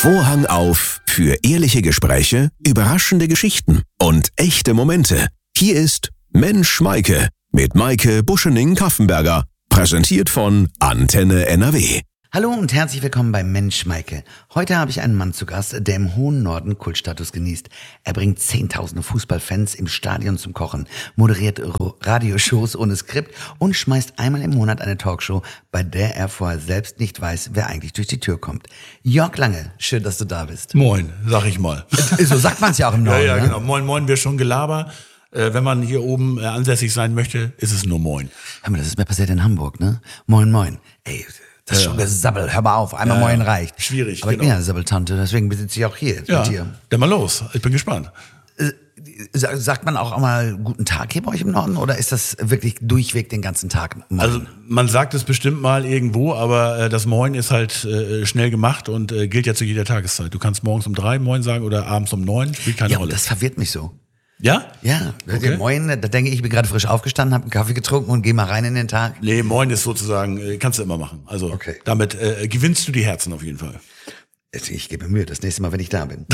Vorhang auf für ehrliche Gespräche, überraschende Geschichten und echte Momente. Hier ist Mensch Maike mit Maike Buschening-Kaffenberger, präsentiert von Antenne NRW. Hallo und herzlich willkommen bei Mensch Maike. Heute habe ich einen Mann zu Gast, der im hohen Norden Kultstatus genießt. Er bringt Zehntausende Fußballfans im Stadion zum Kochen, moderiert Radioshows ohne Skript und schmeißt einmal im Monat eine Talkshow, bei der er vorher selbst nicht weiß, wer eigentlich durch die Tür kommt. Jörg Lange, schön, dass du da bist. Moin, sag ich mal. So sagt man es ja auch im Norden. Ja, ne? genau. Moin, moin, wäre schon Gelaber. Wenn man hier oben ansässig sein möchte, ist es nur Moin. Hör mal, das ist mir passiert in Hamburg, ne? Moin, moin. Ey, das ist schon gesabbelt. Hör mal auf, einmal Moin reicht. Schwierig, Aber ich bin ja eine Sabbeltante, deswegen besitze ich auch hier jetzt mit dir. Dann mal los. Ich bin gespannt. Sagt man auch mal guten Tag hier bei euch im Norden oder ist das wirklich durchweg den ganzen Tag? Moin? Also man sagt es bestimmt mal irgendwo, aber das Moin ist halt schnell gemacht und gilt ja zu jeder Tageszeit. Du kannst morgens um 3 Moin sagen oder abends um 9, spielt keine Rolle. Das verwirrt mich so. Ja? Ja, Okay. Moin, da denke ich bin gerade frisch aufgestanden, habe einen Kaffee getrunken und gehe mal rein in den Tag. Nee, Moin ist sozusagen, kannst du immer machen. Also Okay. damit gewinnst du die Herzen auf jeden Fall. Ich gebe mir Mühe, das nächste Mal, wenn ich da bin.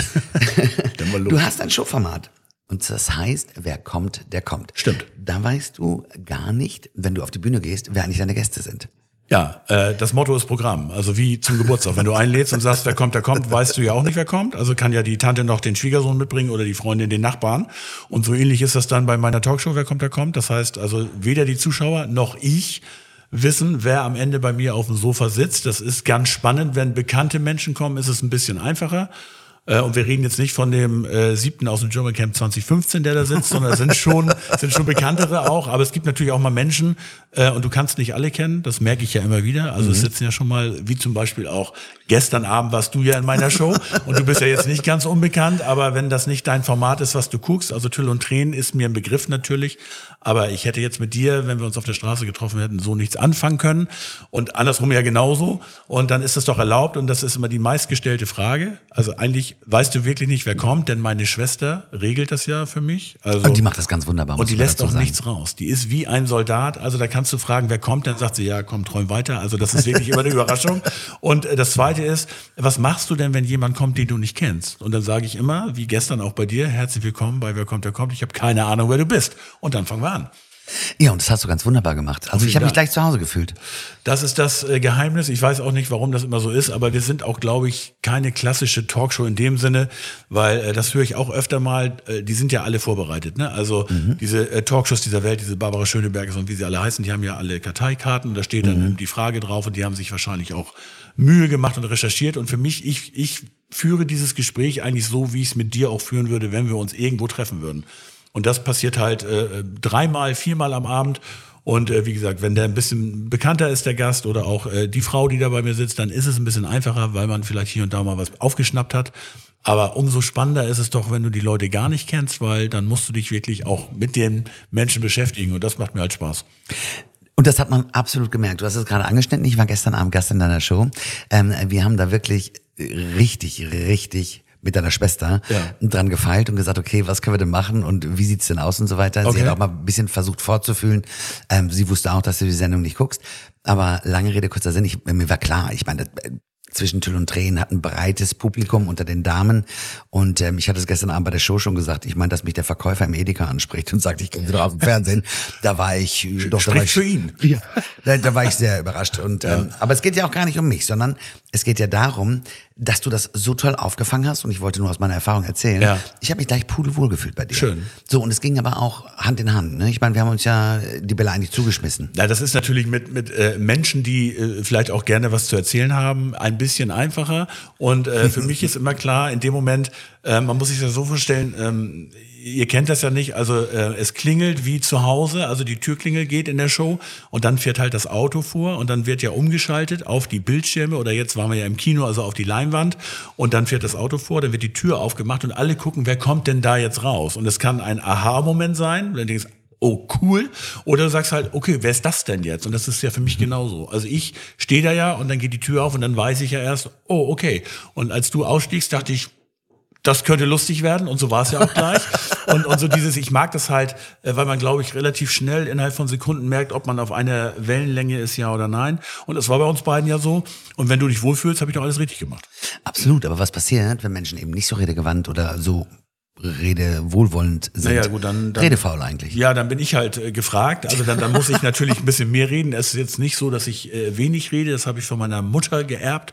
Dann mal los. Du hast ein Showformat. Und das heißt, wer kommt, der kommt. Stimmt. Da weißt du gar nicht, wenn du auf die Bühne gehst, wer eigentlich deine Gäste sind. Ja, das Motto ist Programm. Also wie zum Geburtstag. Wenn du einlädst und sagst, wer kommt, der kommt, weißt du ja auch nicht, wer kommt. Also kann ja die Tante noch den Schwiegersohn mitbringen oder die Freundin den Nachbarn. Und so ähnlich ist das dann bei meiner Talkshow, wer kommt, der kommt. Das heißt also weder die Zuschauer noch ich wissen, wer am Ende bei mir auf dem Sofa sitzt. Das ist ganz spannend. Wenn bekannte Menschen kommen, ist es ein bisschen einfacher. Und wir reden jetzt nicht von dem 7. aus dem German Camp 2015, der da sitzt, sondern es sind schon bekanntere auch. Aber es gibt natürlich auch mal Menschen, und du kannst nicht alle kennen, das merke ich ja immer wieder. Also es sitzen ja schon mal, wie zum Beispiel auch gestern Abend warst du ja in meiner Show und du bist ja jetzt nicht ganz unbekannt, aber wenn das nicht dein Format ist, was du guckst, also Tüll und Tränen ist mir ein Begriff natürlich, aber ich hätte jetzt mit dir, wenn wir uns auf der Straße getroffen hätten, so nichts anfangen können und andersrum ja genauso und dann ist das doch erlaubt und das ist immer die meistgestellte Frage. Also eigentlich weißt du wirklich nicht, wer kommt, denn meine Schwester regelt das ja für mich. Also, Und die macht das ganz wunderbar. und die muss man lässt dazu auch sagen. nichts raus. Die ist wie ein Soldat. Also da kannst du fragen, wer kommt, dann sagt sie, ja, komm, träum weiter. Also das ist wirklich immer eine Überraschung. Und das Zweite ist, was machst du denn, wenn jemand kommt, den du nicht kennst? Und dann sage ich immer, wie gestern auch bei dir, herzlich willkommen bei Wer kommt, der kommt. Ich habe keine Ahnung, wer du bist. Und dann fangen wir an. Ja, und das hast du ganz wunderbar gemacht. Also ich habe mich gleich zu Hause gefühlt. Das ist das Geheimnis. Ich weiß auch nicht, warum das immer so ist, aber wir sind auch, glaube ich, keine klassische Talkshow in dem Sinne, weil das höre ich auch öfter mal, die sind ja alle vorbereitet. Ne? Also diese Talkshows dieser Welt, diese Barbara Schöneberger und wie sie alle heißen, die haben ja alle Karteikarten und da steht dann die Frage drauf und die haben sich wahrscheinlich auch Mühe gemacht und recherchiert. Und für mich, ich führe dieses Gespräch eigentlich so, wie ich es mit dir auch führen würde, wenn wir uns irgendwo treffen würden. Und das passiert halt 3-mal, 4-mal am Abend. Und wie gesagt, wenn der ein bisschen bekannter ist, der Gast, oder auch die Frau, die da bei mir sitzt, dann ist es ein bisschen einfacher, weil man vielleicht hier und da mal was aufgeschnappt hat. Aber umso spannender ist es doch, wenn du die Leute gar nicht kennst, weil dann musst du dich wirklich auch mit den Menschen beschäftigen. Und das macht mir halt Spaß. Und das hat man absolut gemerkt. Du hast es gerade angeschnitten. Ich war gestern Abend Gast in deiner Show. Wir haben da wirklich richtig mit deiner Schwester dran gefeilt und gesagt, okay, was können wir denn machen und wie sieht's denn aus und so weiter. Sie Okay. hat auch mal ein bisschen versucht vorzufühlen. Sie wusste auch, dass du die Sendung nicht guckst. Aber lange Rede, kurzer Sinn, mir war klar, ich meine, zwischen Tüll und Tränen hat ein breites Publikum unter den Damen. Und ich hatte es gestern Abend bei der Show schon gesagt, ich meine, dass mich der Verkäufer im Edeka anspricht und sagt, ich kenne Sie doch auf dem Fernsehen. Da war ich Spricht für ihn. Ja, da war ich sehr überrascht. Und aber es geht ja auch gar nicht um mich, sondern es geht ja darum, dass du das so toll aufgefangen hast und ich wollte nur aus meiner Erfahrung erzählen. Ja. Ich habe mich gleich pudelwohl gefühlt bei dir. Schön. So, und es ging aber auch Hand in Hand. Ne? Ich meine, wir haben uns ja die Bälle eigentlich zugeschmissen. Ja, das ist natürlich mit Menschen, die vielleicht auch gerne was zu erzählen haben, ein bisschen einfacher. Und für mich ist immer klar, in dem Moment, man muss sich das so vorstellen, ihr kennt das ja nicht, also es klingelt wie zu Hause, also die Türklingel geht in der Show und dann fährt halt das Auto vor und dann wird ja umgeschaltet auf die Bildschirme oder jetzt waren wir ja im Kino, also auf die Leinwand und dann fährt das Auto vor, dann wird die Tür aufgemacht und alle gucken, wer kommt denn da jetzt raus? Und es kann ein Aha-Moment sein, wenn du denkst, oh cool, oder du sagst halt, okay, wer ist das denn jetzt? Und das ist ja für mich genauso. Also ich stehe da ja und dann geht die Tür auf und dann weiß ich ja erst, oh okay. Und als du ausstiegst, dachte ich, das könnte lustig werden und so war es ja auch gleich. und so dieses, ich mag das halt, weil man, glaube ich, relativ schnell innerhalb von Sekunden merkt, ob man auf einer Wellenlänge ist, ja oder nein. Und das war bei uns beiden ja so. Und wenn du dich wohlfühlst, habe ich doch alles richtig gemacht. Absolut, aber was passiert, wenn Menschen eben nicht so redegewandt oder so redewohlwollend sind? Naja, gut, dann redefaul eigentlich. Ja, dann bin ich halt gefragt. Also dann muss ich natürlich ein bisschen mehr reden. Es ist jetzt nicht so, dass ich wenig rede. Das habe ich von meiner Mutter geerbt.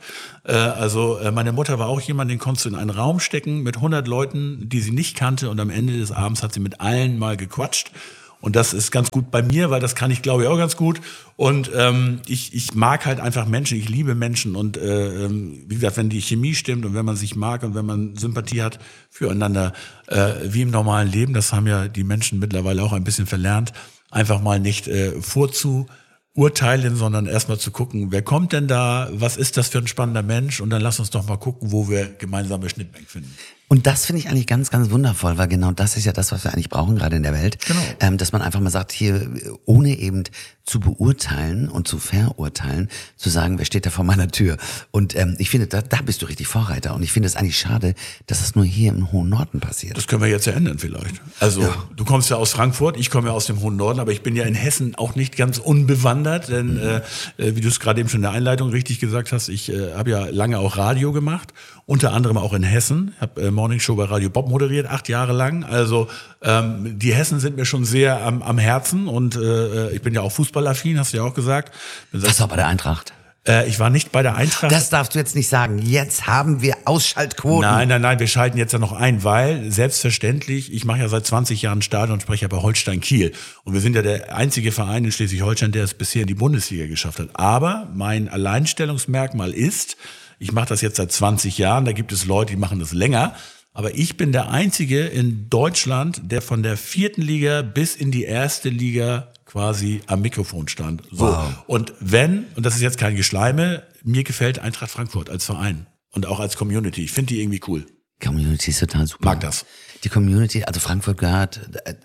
Meine Mutter war auch jemand, den konntest du in einen Raum stecken mit 100 Leuten, die sie nicht kannte. Und am Ende des Abends hat sie mit allen mal gequatscht. Und das ist ganz gut bei mir, weil das kann ich, glaube ich, auch ganz gut. Und ich mag halt einfach Menschen, ich liebe Menschen. Und wie gesagt, wenn die Chemie stimmt und wenn man sich mag und wenn man Sympathie hat füreinander, wie im normalen Leben, das haben ja die Menschen mittlerweile auch ein bisschen verlernt, einfach mal nicht vorzuurteilen, sondern erstmal zu gucken, wer kommt denn da, was ist das für ein spannender Mensch? Und dann lass uns doch mal gucken, wo wir gemeinsame Schnittmengen finden. Und das finde ich eigentlich ganz, ganz wundervoll, weil genau das ist ja das, was wir eigentlich brauchen, gerade in der Welt. Genau. Dass man einfach mal sagt, hier, ohne eben zu beurteilen und zu verurteilen, zu sagen, wer steht da vor meiner Tür. Und ich finde, da bist du richtig Vorreiter. Und ich finde es eigentlich schade, dass es nur hier im hohen Norden passiert. Das können wir jetzt ja ändern vielleicht. Also ja. Du kommst ja aus Frankfurt, ich komme ja aus dem hohen Norden, aber ich bin ja in Hessen auch nicht ganz unbewandert, denn wie du es gerade eben schon in der Einleitung richtig gesagt hast, ich habe ja lange auch Radio gemacht, unter anderem auch in Hessen, habe Morning Show bei Radio Bob moderiert, 8 Jahre lang. Also die Hessen sind mir schon sehr am Herzen und ich bin ja auch fußballaffin, hast du ja auch gesagt. Warst du auch bei der Eintracht? Ich war nicht bei der Eintracht. Das darfst du jetzt nicht sagen. Jetzt haben wir Ausschaltquoten. Nein, wir schalten jetzt ja noch ein, weil selbstverständlich, ich mache ja seit 20 Jahren Stadionsprecher bei Holstein Kiel. Und wir sind ja der einzige Verein in Schleswig-Holstein, der es bisher in die Bundesliga geschafft hat. Aber mein Alleinstellungsmerkmal ist, ich mache das jetzt seit 20 Jahren, da gibt es Leute, die machen das länger. Aber ich bin der Einzige in Deutschland, der von der 4. Liga bis in die 1. Liga quasi am Mikrofon stand. So. Wow. Und das ist jetzt kein Geschleime, mir gefällt Eintracht Frankfurt als Verein und auch als Community. Ich finde die irgendwie cool. Community ist total super. Mag das. Die Community, also Frankfurt gehört,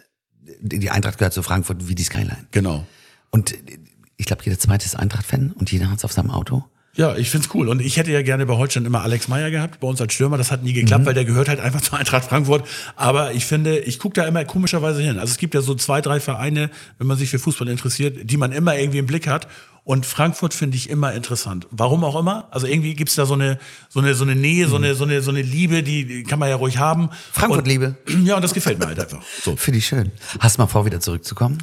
die Eintracht gehört zu Frankfurt wie die Skyline. Genau. Und ich glaube, jeder zweite ist Eintracht-Fan und jeder hat es auf seinem Auto. Ja, ich find's cool. Und ich hätte ja gerne bei Holstein immer Alex Meyer gehabt, bei uns als Stürmer. Das hat nie geklappt, weil der gehört halt einfach zur Eintracht Frankfurt. Aber ich finde, ich gucke da immer komischerweise hin. Also es gibt ja so 2, 3 Vereine, wenn man sich für Fußball interessiert, die man immer irgendwie im Blick hat. Und Frankfurt finde ich immer interessant. Warum auch immer. Also irgendwie gibt's da so eine Nähe, so eine Liebe, die kann man ja ruhig haben. Frankfurt-Liebe. Ja, und das gefällt mir halt einfach. So. Finde ich schön. Hast du mal vor, wieder zurückzukommen?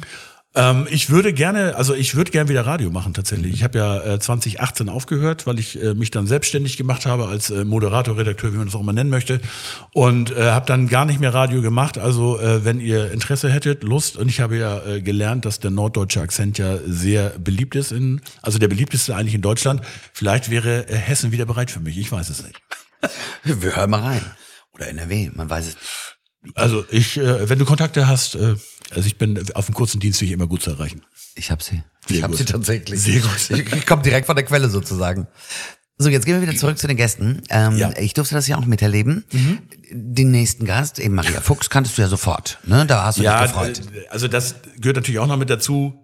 Ich würde gerne wieder Radio machen tatsächlich. Ich habe ja 2018 aufgehört, weil ich mich dann selbstständig gemacht habe als Moderator, Redakteur, wie man das auch immer nennen möchte, und habe dann gar nicht mehr Radio gemacht. Also wenn ihr Interesse hättet, Lust, und ich habe ja gelernt, dass der norddeutsche Akzent ja sehr beliebt ist, also der beliebteste eigentlich in Deutschland. Vielleicht wäre Hessen wieder bereit für mich, ich weiß es nicht. Wir hören mal rein. Oder NRW, man weiß es nicht. Also wenn du Kontakte hast, also ich bin auf dem kurzen Dienstweg immer gut zu erreichen. Ich habe sie. Ich habe sie tatsächlich. Sehr gut. Ich komme direkt von der Quelle sozusagen. So, jetzt gehen wir wieder zurück zu den Gästen. Ja. Ich durfte das ja auch miterleben. Den nächsten Gast, eben Maria Fuchs, kanntest du ja sofort. Ne? Da hast du dich gefreut. Also das gehört natürlich auch noch mit dazu.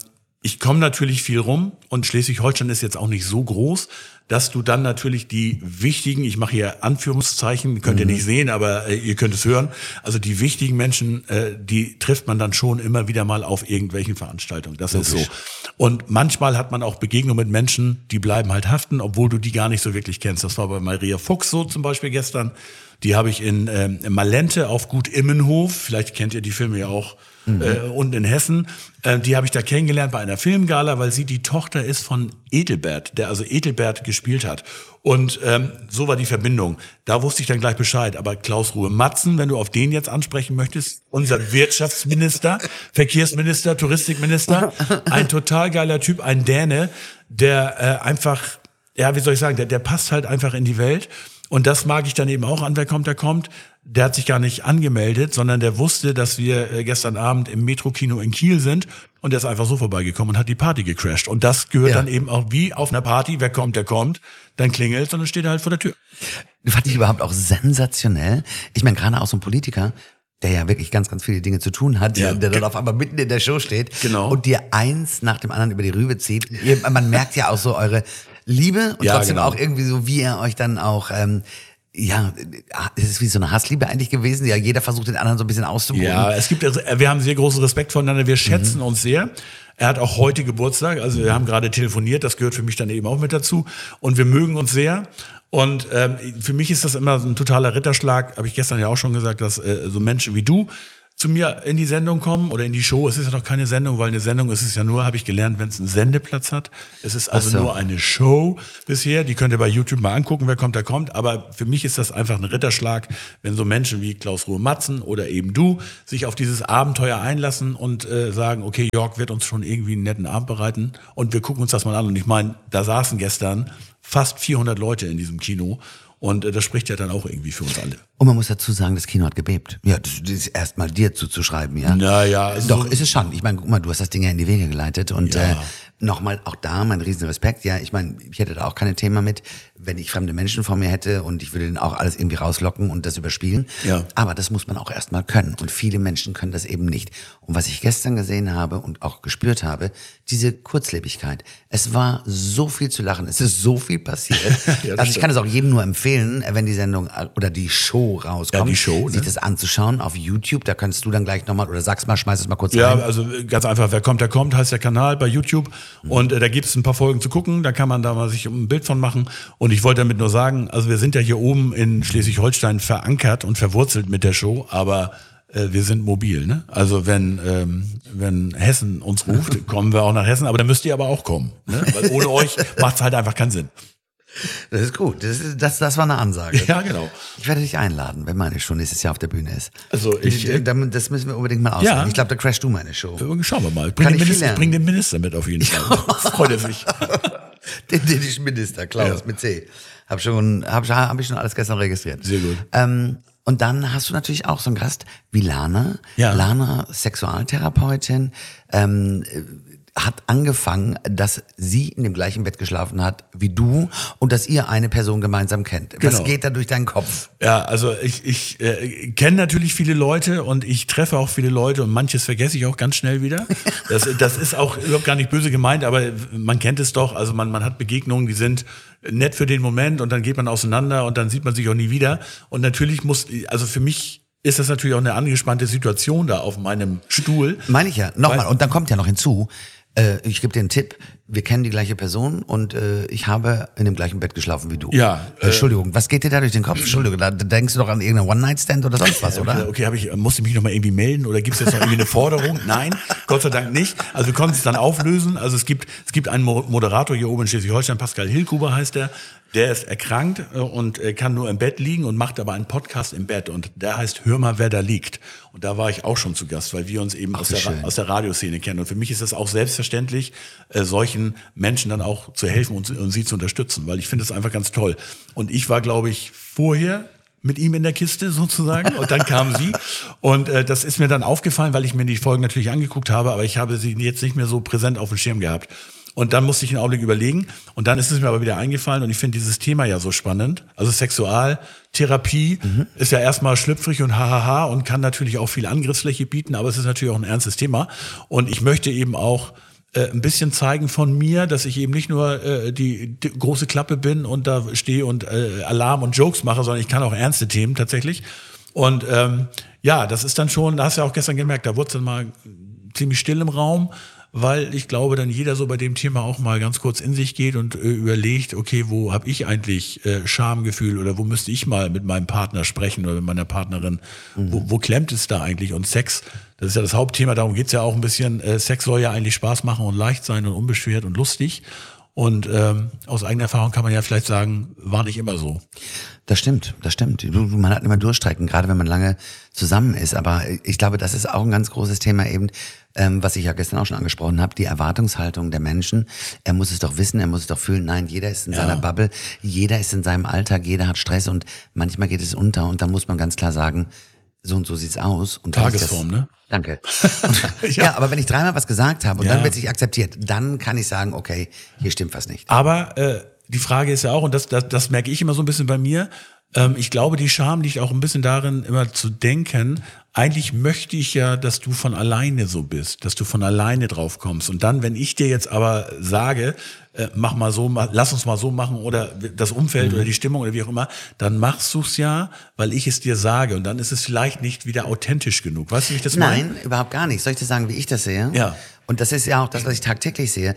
Ich komme natürlich viel rum und Schleswig-Holstein ist jetzt auch nicht so groß, dass du dann natürlich die wichtigen, ich mache hier Anführungszeichen, könnt ihr nicht sehen, aber ihr könnt es hören, also die wichtigen Menschen, die trifft man dann schon immer wieder mal auf irgendwelchen Veranstaltungen. Das ist so. Und manchmal hat man auch Begegnungen mit Menschen, die bleiben halt haften, obwohl du die gar nicht so wirklich kennst. Das war bei Maria Fuchs so zum Beispiel gestern. Die habe ich in Malente auf Gut Immenhof, vielleicht kennt ihr die Filme ja auch, und in Hessen, die habe ich da kennengelernt bei einer Filmgala, weil sie die Tochter ist von Edelbert, der also Edelbert gespielt hat. Und so war die Verbindung. Da wusste ich dann gleich Bescheid. Aber Klaus Ruhe-Matzen, wenn du auf den jetzt ansprechen möchtest, unser Wirtschaftsminister, Verkehrsminister, Touristikminister, ein total geiler Typ, ein Däne, der einfach, ja, wie soll ich sagen, der passt halt einfach in die Welt. Und das mag ich dann eben auch an, wer kommt, der kommt. Der hat sich gar nicht angemeldet, sondern der wusste, dass wir gestern Abend im Metrokino in Kiel sind und der ist einfach so vorbeigekommen und hat die Party gecrashed. Und das gehört dann eben auch wie auf einer Party, wer kommt, der kommt, dann klingelt und dann steht er halt vor der Tür. Fand ich überhaupt auch sensationell. Ich meine, gerade auch so ein Politiker, der ja wirklich ganz, ganz viele Dinge zu tun hat, der dann auf einmal mitten in der Show steht und dir eins nach dem anderen über die Rübe zieht. Man merkt ja auch so eure Liebe und trotzdem auch irgendwie so, wie ihr euch dann auch ja, es ist wie so eine Hassliebe eigentlich gewesen. Ja, jeder versucht den anderen so ein bisschen auszubuchen. Ja, wir haben sehr großen Respekt voneinander, wir schätzen uns sehr. Er hat auch heute Geburtstag, also wir haben gerade telefoniert, das gehört für mich dann eben auch mit dazu. Und wir mögen uns sehr. Und für mich ist das immer so ein totaler Ritterschlag, habe ich gestern ja auch schon gesagt, dass so Menschen wie du zu mir in die Sendung kommen oder in die Show. Es ist ja noch keine Sendung, weil eine Sendung ist es ja nur, habe ich gelernt, wenn es einen Sendeplatz hat. Es ist also nur eine Show bisher. Die könnt ihr bei YouTube mal angucken, wer kommt, der kommt. Aber für mich ist das einfach ein Ritterschlag, wenn so Menschen wie Klaus Ruhe-Matzen oder eben du sich auf dieses Abenteuer einlassen und sagen, okay, Jörg wird uns schon irgendwie einen netten Abend bereiten und wir gucken uns das mal an. Und ich meine, da saßen gestern fast 400 Leute in diesem Kino. Und das spricht ja dann auch irgendwie für uns alle. Und man muss dazu sagen, das Kino hat gebebt. Ja, das ist erstmal dir zuzuschreiben, ja. Naja, also doch, ist es schon. Ich meine, guck mal, du hast das Ding ja in die Wege geleitet. Und nochmal, auch da mein riesen Respekt. Ja, ich meine, ich hätte da auch keine Thema mit, wenn ich fremde Menschen vor mir hätte und ich würde denen auch alles irgendwie rauslocken und das überspielen. Ja. Aber das muss man auch erstmal können. Und viele Menschen können das eben nicht. Und was ich gestern gesehen habe und auch gespürt habe, diese Kurzlebigkeit. Es war so viel zu lachen. Es ist so viel passiert. Ja, also ich kann es auch jedem nur empfehlen, wenn die Sendung oder die Show rauskommt, die Show, sich ne? das anzuschauen auf YouTube. Da kannst du dann gleich nochmal, oder sag's mal, schmeiß es mal kurz ja, rein. also ganz einfach, wer kommt, der kommt, heißt der Kanal bei YouTube. Und da gibt es ein paar Folgen zu gucken, da kann man da mal sich ein Bild von machen. Und ich wollte damit nur sagen, also wir sind ja hier oben in Schleswig-Holstein verankert und verwurzelt mit der Show, aber wir sind mobil, ne? Also wenn Hessen uns ruft, kommen wir auch nach Hessen, aber dann müsst ihr aber auch kommen, ne? Weil ohne euch macht's halt einfach keinen Sinn. Das ist gut. Das war eine Ansage. Ja, genau. Ich werde dich einladen, wenn meine Show nächstes Jahr auf der Bühne ist. Also das müssen wir unbedingt mal ausprobieren. Ja. Ich glaube, da crashst du meine Show. Schauen wir mal. Ich Bring den Minister mit auf jeden Fall. Freut er sich. Den dänischen Minister, Klaus, mit C. Hab ich schon alles gestern registriert. Sehr gut. Und dann hast du natürlich auch so einen Gast wie Lana. Ja. Lana, Sexualtherapeutin, hat angefangen, dass sie in dem gleichen Bett geschlafen hat wie du und dass ihr eine Person gemeinsam kennt. Genau. Was geht da durch deinen Kopf? Ja, also ich kenne natürlich viele Leute und ich treffe auch viele Leute und manches vergesse ich auch ganz schnell wieder. Das ist auch überhaupt gar nicht böse gemeint, aber man kennt es doch. Also man hat Begegnungen, die sind nett für den Moment und dann geht man auseinander und dann sieht man sich auch nie wieder. Und natürlich also für mich ist das natürlich auch eine angespannte Situation da auf meinem Stuhl. Meine ich ja. Nochmal, und dann kommt ja noch hinzu, ich gebe dir einen Tipp, wir kennen die gleiche Person und ich habe in dem gleichen Bett geschlafen wie du. Ja. Entschuldigung, was geht dir da durch den Kopf? Entschuldigung, da denkst du doch an irgendeinen One-Night-Stand oder sonst was, oder? Okay, musste ich mich nochmal irgendwie melden oder gibt es jetzt noch irgendwie eine Forderung? Nein, Gott sei Dank nicht. Also wir konnten es dann auflösen. Also es gibt einen Moderator hier oben in Schleswig-Holstein, Pascal Hilkuber heißt der ist erkrankt und kann nur im Bett liegen und macht aber einen Podcast im Bett und der heißt Hör mal, wer da liegt. Und da war ich auch schon zu Gast, weil wir uns eben aus der Radioszene kennen. Und für mich ist das auch selbstverständlich, solchen Menschen dann auch zu helfen und sie zu unterstützen, weil ich finde das einfach ganz toll. Und ich war, glaube ich, vorher mit ihm in der Kiste sozusagen und dann kam sie und das ist mir dann aufgefallen, weil ich mir die Folgen natürlich angeguckt habe, aber ich habe sie jetzt nicht mehr so präsent auf dem Schirm gehabt. Und dann musste ich einen Augenblick überlegen und dann ist es mir aber wieder eingefallen und ich finde dieses Thema ja so spannend. Also Sexualtherapie ist ja erstmal schlüpfrig und hahaha und kann natürlich auch viel Angriffsfläche bieten, aber es ist natürlich auch ein ernstes Thema. Und ich möchte eben auch ein bisschen zeigen von mir, dass ich eben nicht nur die große Klappe bin und da stehe und Alarm und Jokes mache, sondern ich kann auch ernste Themen tatsächlich. Und ja, das ist dann schon, da hast du ja auch gestern gemerkt, da wurde es dann mal ziemlich still im Raum, weil ich glaube, dann jeder so bei dem Thema auch mal ganz kurz in sich geht und überlegt, okay, wo habe ich eigentlich Schamgefühl oder wo müsste ich mal mit meinem Partner sprechen oder mit meiner Partnerin, wo klemmt es da eigentlich? Und Sex, das ist ja das Hauptthema, darum geht's ja auch ein bisschen, Sex soll ja eigentlich Spaß machen und leicht sein und unbeschwert und lustig. Und aus eigener Erfahrung kann man ja vielleicht sagen, war nicht immer so. Das stimmt. Man hat immer Durchstrecken, gerade wenn man lange zusammen ist. Aber ich glaube, das ist auch ein ganz großes Thema eben, was ich ja gestern auch schon angesprochen habe, die Erwartungshaltung der Menschen. Er muss es doch wissen, er muss es doch fühlen. Nein, jeder ist in seiner Bubble, jeder ist in seinem Alltag, jeder hat Stress und manchmal geht es unter. Und da muss man ganz klar sagen, so und so sieht's aus. Und Tagesform, ne? Danke. Ja, aber wenn ich dreimal was gesagt habe und dann wird sich akzeptiert, dann kann ich sagen, okay, hier stimmt was nicht. Aber die Frage ist ja auch, und das merke ich immer so ein bisschen bei mir, Ich glaube, die Scham liegt auch ein bisschen darin, immer zu denken, eigentlich möchte ich ja, dass du von alleine so bist, dass du von alleine drauf kommst. Und dann, wenn ich dir jetzt aber sage, mach mal so, lass uns mal so machen oder das Umfeld oder die Stimmung oder wie auch immer, dann machst du es ja, weil ich es dir sage. Und dann ist es vielleicht nicht wieder authentisch genug. Weißt du, wie ich das meine? Nein, überhaupt gar nicht. Soll ich dir sagen, wie ich das sehe? Ja. Und das ist ja auch das, was ich tagtäglich sehe.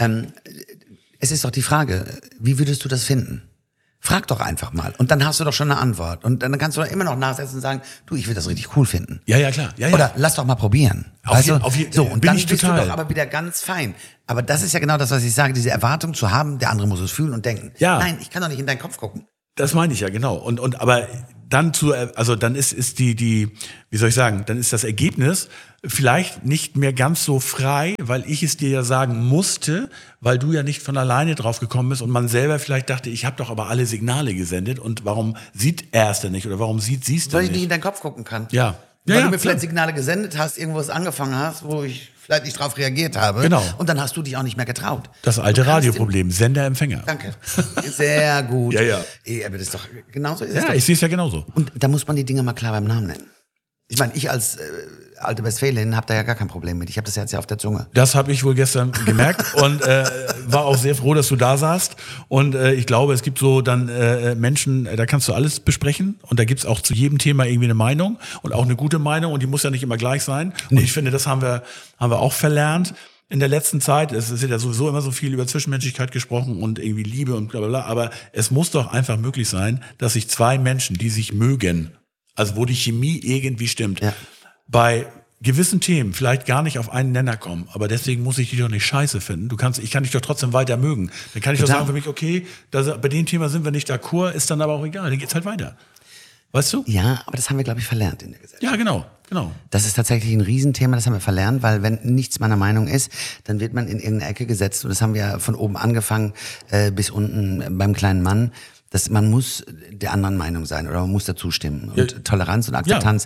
Es ist doch die Frage, wie würdest du das finden? Frag doch einfach mal. Und dann hast du doch schon eine Antwort. Und dann kannst du da immer noch nachsetzen und sagen, du, ich will das richtig cool finden. Ja, klar. Ja. Oder lass doch mal probieren. So, und bin dann ich bist total. du doch aber wieder ganz fein. Aber das ist ja genau das, was ich sage, diese Erwartung zu haben, der andere muss es fühlen und denken. Ja. Nein, ich kann doch nicht in deinen Kopf gucken. Das meine ich ja, genau. Und aber dann dann ist die, wie soll ich sagen, dann ist das Ergebnis vielleicht nicht mehr ganz so frei, weil ich es dir ja sagen musste, weil du ja nicht von alleine drauf gekommen bist und man selber vielleicht dachte, ich habe doch aber alle Signale gesendet und warum sieht er es denn nicht oder warum siehst du Weil nicht? ich nicht in deinen Kopf gucken kann. Ja. Weil du mir vielleicht Signale gesendet hast, irgendwas angefangen hast, wo ich vielleicht nicht drauf reagiert habe. Genau. Und dann hast du dich auch nicht mehr getraut. Das alte Radioproblem, Sender-Empfänger. Danke. Sehr gut. Ja. Aber das ist doch, genauso ist es Ja, doch. ich sehe es ja genauso. Und da muss man die Dinge mal klar beim Namen nennen. Ich meine, ich als alte Westfälin habe da ja gar kein Problem mit. Ich habe das jetzt ja auf der Zunge. Das habe ich wohl gestern gemerkt und war auch sehr froh, dass du da saßt. Und ich glaube, es gibt so dann Menschen, da kannst du alles besprechen und da gibt's auch zu jedem Thema irgendwie eine Meinung und auch eine gute Meinung und die muss ja nicht immer gleich sein. Und ich finde, das haben wir auch verlernt. In der letzten Zeit, es ist ja sowieso immer so viel über Zwischenmenschlichkeit gesprochen und irgendwie Liebe und bla bla bla, aber es muss doch einfach möglich sein, dass sich zwei Menschen, die sich mögen, also wo die Chemie irgendwie stimmt, bei gewissen Themen vielleicht gar nicht auf einen Nenner kommen, aber deswegen muss ich dich doch nicht scheiße finden. Ich kann dich doch trotzdem weiter mögen. Dann kann ich doch sagen für mich, okay, bei dem Thema sind wir nicht d'accord, ist dann aber auch egal, dann geht's halt weiter. Weißt du? Ja, aber das haben wir, glaube ich, verlernt in der Gesellschaft. Ja, genau. Das ist tatsächlich ein Riesenthema, das haben wir verlernt, weil wenn nichts meiner Meinung ist, dann wird man in irgendeine Ecke gesetzt und das haben wir von oben angefangen bis unten beim kleinen Mann. Dass man muss der anderen Meinung sein oder man muss dazu stimmen. Und Toleranz und Akzeptanz,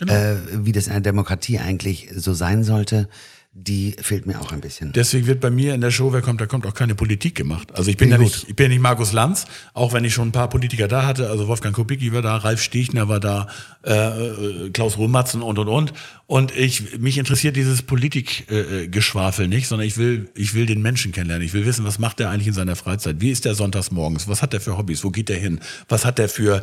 wie das in einer Demokratie eigentlich so sein sollte, die fehlt mir auch ein bisschen. Deswegen wird bei mir in der Show, wer kommt, da kommt, auch keine Politik gemacht. Also ich bin ja nicht Markus Lanz, auch wenn ich schon ein paar Politiker da hatte. Also Wolfgang Kubicki war da, Ralf Stegner war da, Klaus Romatzen und. Und mich interessiert dieses Politikgeschwafel nicht, sondern ich will den Menschen kennenlernen. Ich will wissen, was macht er eigentlich in seiner Freizeit? Wie ist der sonntags morgens? Was hat er für Hobbys? Wo geht er hin? Was hat er für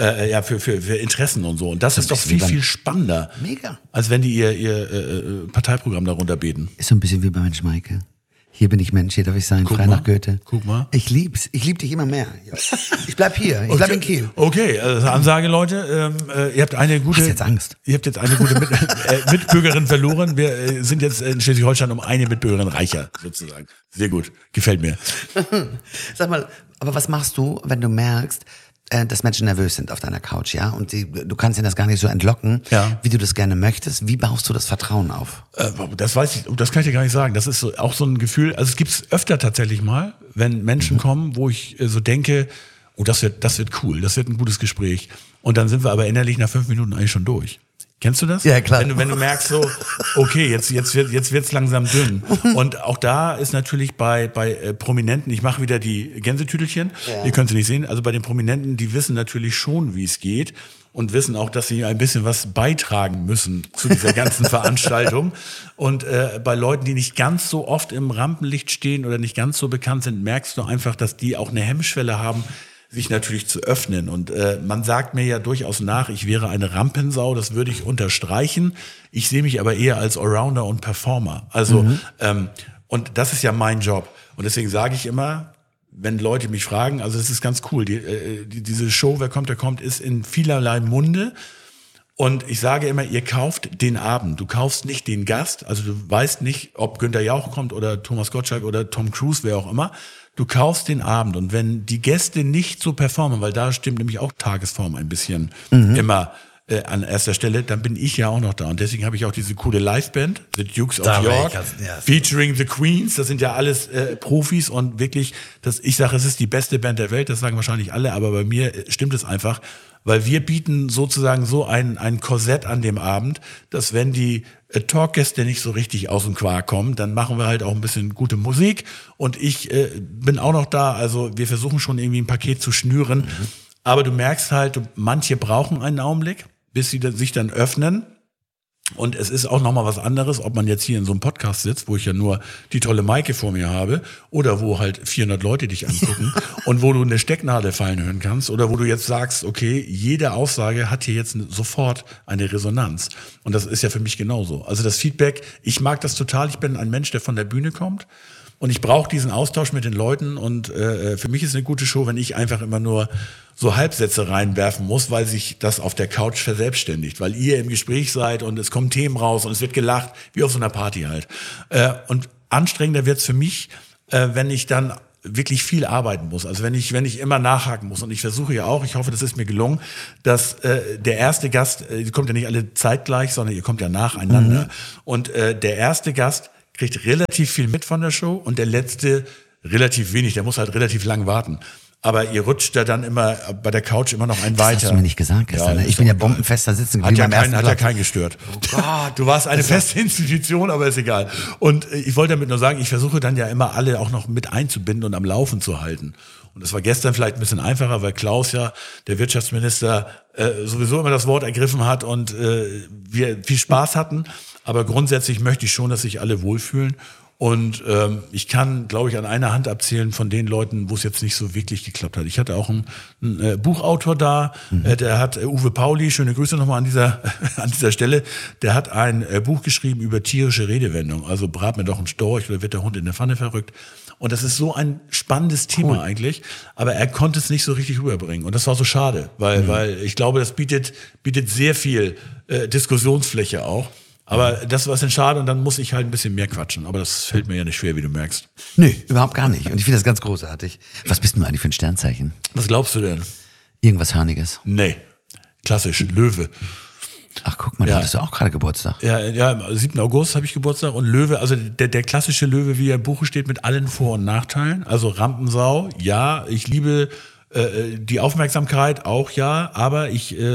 Interessen und so? Und das ist doch viel spannender. Mega. Als wenn die ihr Parteiprogramm darunter beten. Ist so ein bisschen wie bei Mensch Maike. Hier bin ich Mensch, hier darf ich sein, frei nach Goethe. Guck mal. Ich lieb's. Ich lieb dich immer mehr. Ich bleib hier. Ich bleib in Kiel. Okay, also Ansage, Leute. Ihr habt eine gute. Hast jetzt Angst? Ihr habt jetzt eine gute Mitbürgerin verloren. Wir sind jetzt in Schleswig-Holstein um eine Mitbürgerin reicher, sozusagen. Sehr gut. Gefällt mir. Sag mal, aber was machst du, wenn du merkst, dass Menschen nervös sind auf deiner Couch, ja? Und du kannst ihnen das gar nicht so entlocken, wie du das gerne möchtest. Wie baust du das Vertrauen auf? Das weiß ich, das kann ich dir gar nicht sagen. Das ist auch so ein Gefühl, also es gibt's öfter tatsächlich mal, wenn Menschen kommen, wo ich so denke, das wird cool, das wird ein gutes Gespräch. Und dann sind wir aber innerlich nach 5 Minuten eigentlich schon durch. Kennst du das? Ja, klar. Wenn du merkst so, okay, jetzt wird's langsam dünn. Und auch da ist natürlich bei Prominenten, ich mache wieder die Gänsetüdelchen, ihr könnt sie nicht sehen, also bei den Prominenten, die wissen natürlich schon, wie es geht und wissen auch, dass sie ein bisschen was beitragen müssen zu dieser ganzen Veranstaltung. Und bei Leuten, die nicht ganz so oft im Rampenlicht stehen oder nicht ganz so bekannt sind, merkst du einfach, dass die auch eine Hemmschwelle haben, sich natürlich zu öffnen. Und man sagt mir ja durchaus nach, ich wäre eine Rampensau, das würde ich unterstreichen. Ich sehe mich aber eher als Allrounder und Performer. Also, und das ist ja mein Job. Und deswegen sage ich immer, wenn Leute mich fragen, also das ist ganz cool, diese Show, wer kommt, der kommt, ist in vielerlei Munde. Und ich sage immer, ihr kauft den Abend. Du kaufst nicht den Gast. Also du weißt nicht, ob Günther Jauch kommt oder Thomas Gottschalk oder Tom Cruise, wer auch immer. Du kaufst den Abend und wenn die Gäste nicht so performen, weil da stimmt nämlich auch Tagesform ein bisschen immer an erster Stelle, dann bin ich ja auch noch da. Und deswegen habe ich auch diese coole Liveband, The Dukes of York, featuring The Queens. Das sind ja alles Profis und wirklich, ich sage, es ist die beste Band der Welt, das sagen wahrscheinlich alle, aber bei mir stimmt es einfach, weil wir bieten sozusagen so ein Korsett an dem Abend, dass wenn die Talkgäste nicht so richtig aus dem Quark kommen, dann machen wir halt auch ein bisschen gute Musik und ich bin auch noch da, also wir versuchen schon irgendwie ein Paket zu schnüren Aber du merkst halt, manche brauchen einen Augenblick, bis sie sich dann öffnen. Und es ist auch nochmal was anderes, ob man jetzt hier in so einem Podcast sitzt, wo ich ja nur die tolle Maike vor mir habe, oder wo halt 400 Leute dich angucken und wo du eine Stecknadel fallen hören kannst, oder wo du jetzt sagst, okay, jede Aussage hat hier jetzt sofort eine Resonanz. Und das ist ja für mich genauso. Also das Feedback, ich mag das total. Ich bin ein Mensch, der von der Bühne kommt. Und ich brauche diesen Austausch mit den Leuten und für mich ist eine gute Show, wenn ich einfach immer nur so Halbsätze reinwerfen muss, weil sich das auf der Couch verselbstständigt, weil ihr im Gespräch seid und es kommen Themen raus und es wird gelacht, wie auf so einer Party halt. Und anstrengender wird's für mich, wenn ich dann wirklich viel arbeiten muss. Also wenn ich immer nachhaken muss. Und ich versuche ja auch, ich hoffe, das ist mir gelungen, dass der erste Gast, ihr kommt ja nicht alle zeitgleich, sondern ihr kommt ja nacheinander. Und der erste Gast kriegt relativ viel mit von der Show und der letzte relativ wenig. Der muss halt relativ lang warten. Aber ihr rutscht da dann immer bei der Couch immer noch einen weiter. Das hast du mir nicht gesagt gestern. Ja, ich bin ja bombenfest da sitzen geblieben. Hat ja keinen gestört. Oh Gott, du warst eine feste Institution, aber ist egal. Und ich wollte damit nur sagen, ich versuche dann ja immer alle auch noch mit einzubinden und am Laufen zu halten. Und das war gestern vielleicht ein bisschen einfacher, weil Klaus ja, der Wirtschaftsminister, sowieso immer das Wort ergriffen hat und wir viel Spaß hatten. Aber grundsätzlich möchte ich schon, dass sich alle wohlfühlen. Und ich kann, glaube ich, an einer Hand abzählen von den Leuten, wo es jetzt nicht so wirklich geklappt hat. Ich hatte auch einen Buchautor da, der hat Uwe Pauli, schöne Grüße nochmal an dieser Stelle, der hat ein Buch geschrieben über tierische Redewendung. Also brat mir doch ein Storch oder wird der Hund in der Pfanne verrückt. Und das ist so ein spannendes Thema eigentlich, aber er konnte es nicht so richtig rüberbringen. Und das war so schade, weil ich glaube, das bietet sehr viel Diskussionsfläche auch. Aber das war dann schade und dann muss ich halt ein bisschen mehr quatschen. Aber das fällt mir ja nicht schwer, wie du merkst. Nö, überhaupt gar nicht. Und ich finde das ganz großartig. Was bist du eigentlich für ein Sternzeichen? Was glaubst du denn? Irgendwas Hörniges. Nee, klassisch, Löwe. Ach, guck mal, da hattest du auch gerade Geburtstag. Ja, am 7. August habe ich Geburtstag und Löwe, also der klassische Löwe, wie er im Buche steht, mit allen Vor- und Nachteilen. Also Rampensau, ja, ich liebe die Aufmerksamkeit, auch ja, aber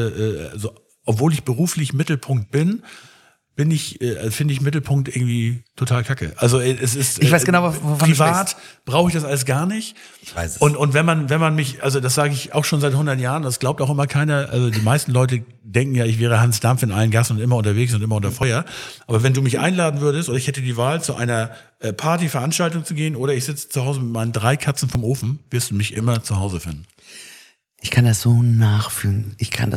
obwohl ich beruflich Mittelpunkt bin, finde ich Mittelpunkt irgendwie total kacke. Also es ist ich weiß genau, wovon privat brauche ich das alles gar nicht. Ich weiß es. Und wenn man mich, also das sage ich auch schon seit 100 Jahren, das glaubt auch immer keiner, also die meisten Leute denken ja, ich wäre Hans Dampf in allen Gassen und immer unterwegs und immer unter Feuer. Aber wenn du mich einladen würdest oder ich hätte die Wahl, zu einer Partyveranstaltung zu gehen oder ich sitze zu Hause mit meinen 3 Katzen vom Ofen, wirst du mich immer zu Hause finden. Ich kann das so nachfühlen.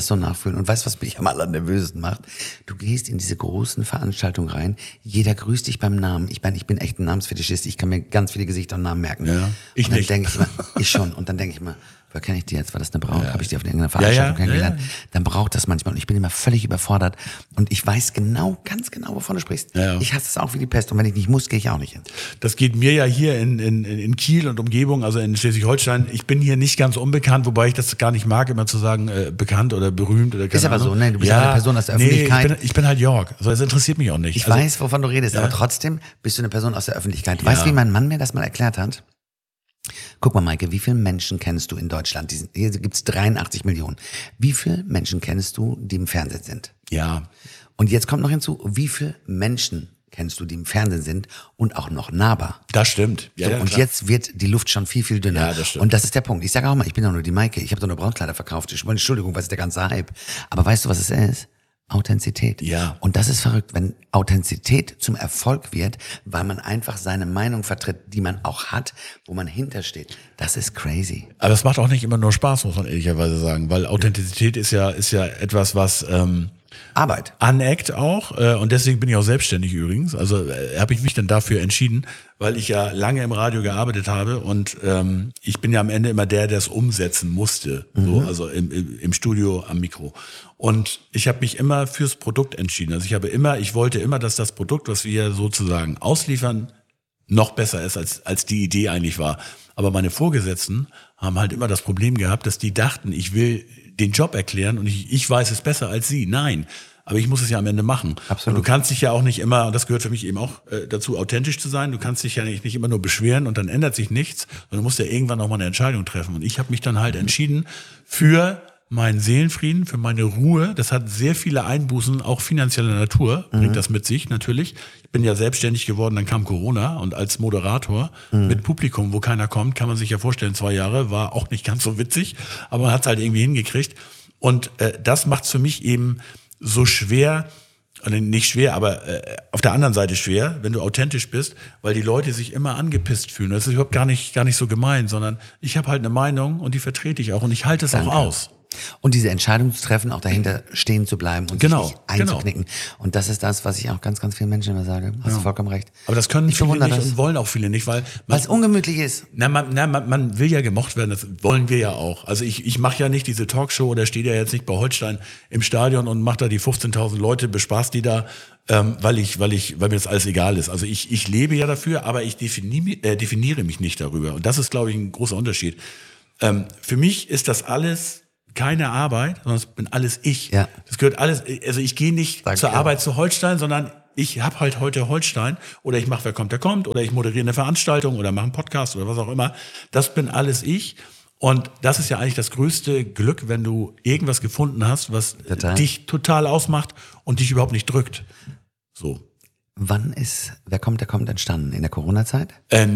Und weißt du, was mich am allernervösesten macht? Du gehst in diese großen Veranstaltungen rein. Jeder grüßt dich beim Namen. Ich bin echt ein Namensfetischist. Ich kann mir ganz viele Gesichter und Namen merken. Ja, ich und dann nicht. denke ich mal, ich schon. Und dann denke ich mal, woher kenne ich die jetzt? War das eine Braut? Habe ich die auf irgendeiner Veranstaltung kennengelernt? Dann braucht das manchmal. Und ich bin immer völlig überfordert. Und ich weiß ganz genau, wovon du sprichst. Ja. Ich hasse es auch wie die Pest. Und wenn ich nicht muss, gehe ich auch nicht hin. Das geht mir ja hier in Kiel und Umgebung, also in Schleswig-Holstein. Ich bin hier nicht ganz unbekannt, wobei ich das gar nicht mag, immer zu sagen, bekannt oder berühmt oder keine Ist aber Ahnung. so, ne? Du bist eine Person aus der Öffentlichkeit. Ich bin halt Jörg. Also das interessiert mich auch nicht. Ich weiß, wovon du redest, aber trotzdem bist du eine Person aus der Öffentlichkeit. Weißt du, wie mein Mann mir das mal erklärt hat? Guck mal, Maike, wie viele Menschen kennst du in Deutschland? Hier gibt's 83 Millionen. Wie viele Menschen kennst du, die im Fernsehen sind? Ja. Und jetzt kommt noch hinzu, wie viele Menschen kennst du, die im Fernsehen sind und auch noch nahbar? Das stimmt. Ja, So, und klar. jetzt wird die Luft schon viel, viel dünner. Ja, das stimmt. Und das ist der Punkt. Ich sage auch mal, ich bin doch nur die Maike. Ich habe doch nur Brautkleider verkauft. Entschuldigung, was ist der ganze Hype? Aber weißt du, was es ist? Authentizität. Ja. Und das ist verrückt, wenn Authentizität zum Erfolg wird, weil man einfach seine Meinung vertritt, die man auch hat, wo man hintersteht. Das ist crazy. Aber es macht auch nicht immer nur Spaß, muss man ehrlicherweise sagen, weil Authentizität ist ja etwas, was Arbeit. aneckt auch und deswegen bin ich auch selbstständig übrigens. Also habe ich mich dann dafür entschieden, weil ich ja lange im Radio gearbeitet habe und ich bin ja am Ende immer der es umsetzen musste, so, also im Studio am Mikro. Und ich habe mich immer fürs Produkt entschieden. Also ich wollte immer, dass das Produkt, was wir sozusagen ausliefern, noch besser ist, als die Idee eigentlich war. Aber meine Vorgesetzten haben halt immer das Problem gehabt, dass die dachten, ich will den Job erklären und ich weiß es besser als sie. Nein, aber ich muss es ja am Ende machen. Absolut. Und du kannst dich ja auch nicht immer, und das gehört für mich eben auch dazu, authentisch zu sein, du kannst dich ja nicht immer nur beschweren und dann ändert sich nichts, sondern du musst ja irgendwann auch mal eine Entscheidung treffen. Und ich habe mich dann halt entschieden für meinen Seelenfrieden, für meine Ruhe. Das hat sehr viele Einbußen, auch finanzieller Natur, bringt das mit sich natürlich. Ich bin ja selbstständig geworden, dann kam Corona und als Moderator mit Publikum, wo keiner kommt, kann man sich ja vorstellen, 2 Jahre, war auch nicht ganz so witzig, aber man hat es halt irgendwie hingekriegt. Und das macht es für mich eben so schwer, nicht schwer, aber auf der anderen Seite schwer, wenn du authentisch bist, weil die Leute sich immer angepisst fühlen. Das ist überhaupt gar nicht so gemein, sondern ich habe halt eine Meinung und die vertrete ich auch und ich halte es auch aus. Und diese Entscheidung zu treffen, auch dahinter stehen zu bleiben und sich nicht einzuknicken. Und das ist das, was ich auch ganz, ganz vielen Menschen immer sage. Hast du vollkommen recht. Aber das können viele nicht und wollen auch viele nicht, weil es ungemütlich ist. Man will ja gemocht werden, das wollen wir ja auch. Also ich mache ja nicht diese Talkshow oder stehe ja jetzt nicht bei Holstein im Stadion und mache da die 15.000 Leute, bespaß die da, weil mir das alles egal ist. Also ich lebe ja dafür, aber ich definiere mich nicht darüber. Und das ist, glaube ich, ein großer Unterschied. Für mich ist das alles keine Arbeit, sondern es bin alles ich. Ja. Das gehört alles, also ich gehe nicht zur Arbeit zu Holstein, sondern ich habe halt heute Holstein oder ich mache Wer kommt, der kommt oder ich moderiere eine Veranstaltung oder mache einen Podcast oder was auch immer. Das bin alles ich. Und das ist ja eigentlich das größte Glück, wenn du irgendwas gefunden hast, was dich total ausmacht und dich überhaupt nicht drückt. So. Wann ist Wer kommt, der kommt entstanden? In der Corona-Zeit?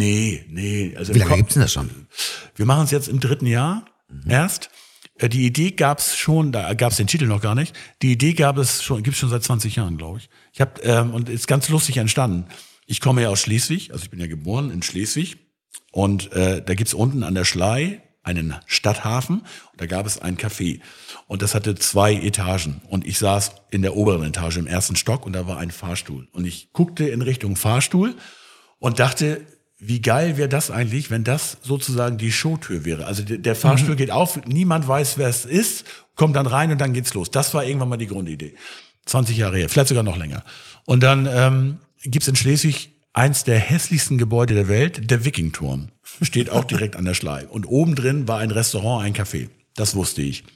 Nee. Also wie lange gibt's denn das schon? Wir machen es jetzt im 3. Jahr erst. Die Idee gab's schon, da gab's den Titel noch gar nicht. Die Idee gibt's schon seit 20 Jahren, glaube ich. Und ist ganz lustig entstanden. Ich komme ja aus Schleswig, also ich bin ja geboren in Schleswig. Und da gibt's unten an der Schlei einen Stadthafen. Und da gab es ein Café. Und das hatte 2 Etagen. Und ich saß in der oberen Etage im 1. Stock und da war ein Fahrstuhl. Und ich guckte in Richtung Fahrstuhl und dachte, wie geil wäre das eigentlich, wenn das sozusagen die Showtür wäre. Also der Fahrstuhl geht auf, niemand weiß, wer es ist, kommt dann rein und dann geht's los. Das war irgendwann mal die Grundidee. 20 Jahre her, vielleicht sogar noch länger. Und dann gibt's in Schleswig eins der hässlichsten Gebäude der Welt, der Wikingturm. Steht auch direkt an der Schlei. Und oben drin war ein Restaurant, ein Café. Das wusste ich.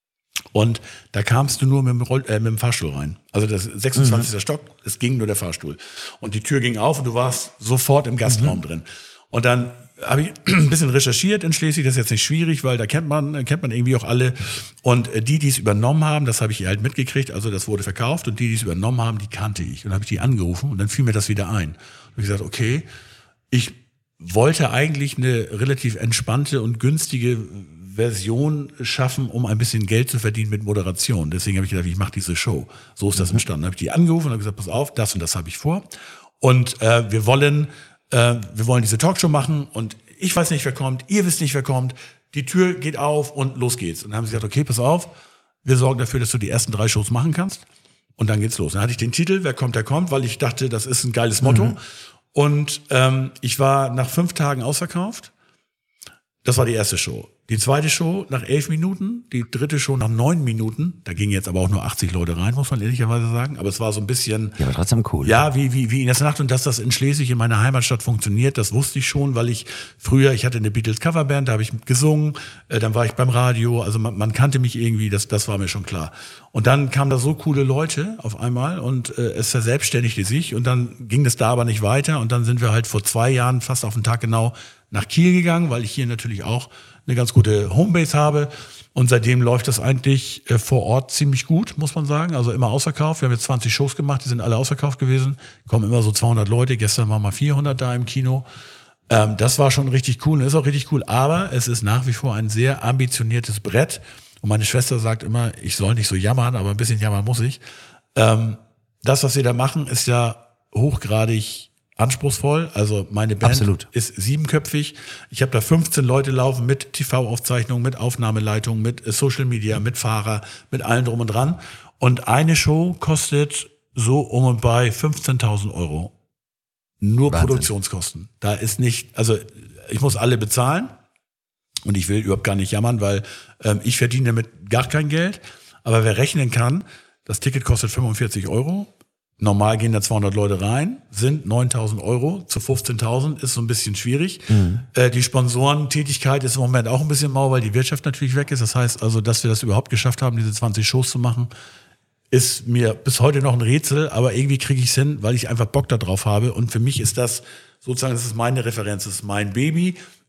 Und da kamst du nur mit dem Fahrstuhl rein. Also das 26. Stock, es ging nur der Fahrstuhl. Und die Tür ging auf und du warst sofort im Gastraum drin. Und dann habe ich ein bisschen recherchiert in Schleswig, das ist jetzt nicht schwierig, weil da kennt man irgendwie auch alle. Und die es übernommen haben, das habe ich halt mitgekriegt, also das wurde verkauft und die es übernommen haben, die kannte ich. Und dann habe ich die angerufen und dann fiel mir das wieder ein. Und ich gesagt, okay, ich wollte eigentlich eine relativ entspannte und günstige Version schaffen, um ein bisschen Geld zu verdienen mit Moderation. Deswegen habe ich gedacht, ich mache diese Show. So ist das entstanden. Dann habe ich die angerufen und habe gesagt, pass auf, das und das habe ich vor. Und wir wollen diese Talkshow machen und ich weiß nicht, wer kommt, ihr wisst nicht, wer kommt. Die Tür geht auf und los geht's. Und dann haben sie gesagt, okay, pass auf, wir sorgen dafür, dass du die ersten 3 Shows machen kannst. Und dann geht's los. Dann hatte ich den Titel, Wer kommt, der kommt, weil ich dachte, das ist ein geiles Motto. Und ich war nach 5 Tagen ausverkauft. Das war die erste Show. Die zweite Show nach 11 Minuten, die dritte Show nach 9 Minuten. Da gingen jetzt aber auch nur 80 Leute rein, muss man ehrlicherweise sagen. Aber es war so ein bisschen... Ja, aber trotzdem cool. Ja, wie in der Nacht. Und dass das in Schleswig, in meiner Heimatstadt funktioniert, das wusste ich schon, weil ich hatte eine Beatles-Coverband, da habe ich gesungen, dann war ich beim Radio, also man kannte mich irgendwie, das war mir schon klar. Und dann kamen da so coole Leute auf einmal und es verselbstständigte sich und dann ging das da aber nicht weiter und dann sind wir halt vor 2 Jahren fast auf den Tag genau nach Kiel gegangen, weil ich hier natürlich auch eine ganz gute Homebase habe und seitdem läuft das eigentlich vor Ort ziemlich gut, muss man sagen, also immer ausverkauft. Wir haben jetzt 20 Shows gemacht, die sind alle ausverkauft gewesen, kommen immer so 200 Leute, gestern waren mal 400 da im Kino. Das war schon richtig cool und ist auch richtig cool, aber es ist nach wie vor ein sehr ambitioniertes Brett und meine Schwester sagt immer, ich soll nicht so jammern, aber ein bisschen jammern muss ich. Das, was wir da machen, ist ja hochgradig anspruchsvoll. Also meine Band ist 7-köpfig. Ich habe da 15 Leute laufen mit TV-Aufzeichnung, mit Aufnahmeleitung, mit Social Media, mit Fahrer, mit allem drum und dran. Und eine Show kostet so um und bei 15.000 Euro. Nur Wahnsinn. Produktionskosten. Da ist nicht, also ich muss alle bezahlen und ich will überhaupt gar nicht jammern, weil ich verdiene damit gar kein Geld. Aber wer rechnen kann, das Ticket kostet 45 Euro. Normal gehen da 200 Leute rein, sind 9.000 Euro zu 15.000, ist so ein bisschen schwierig. Die Sponsorentätigkeit ist im Moment auch ein bisschen mau, weil die Wirtschaft natürlich weg ist. Das heißt also, dass wir das überhaupt geschafft haben, diese 20 Shows zu machen, ist mir bis heute noch ein Rätsel, aber irgendwie kriege ich es hin, weil ich einfach Bock da drauf habe. Und für mich ist das sozusagen, das ist meine Referenz, das ist mein Baby.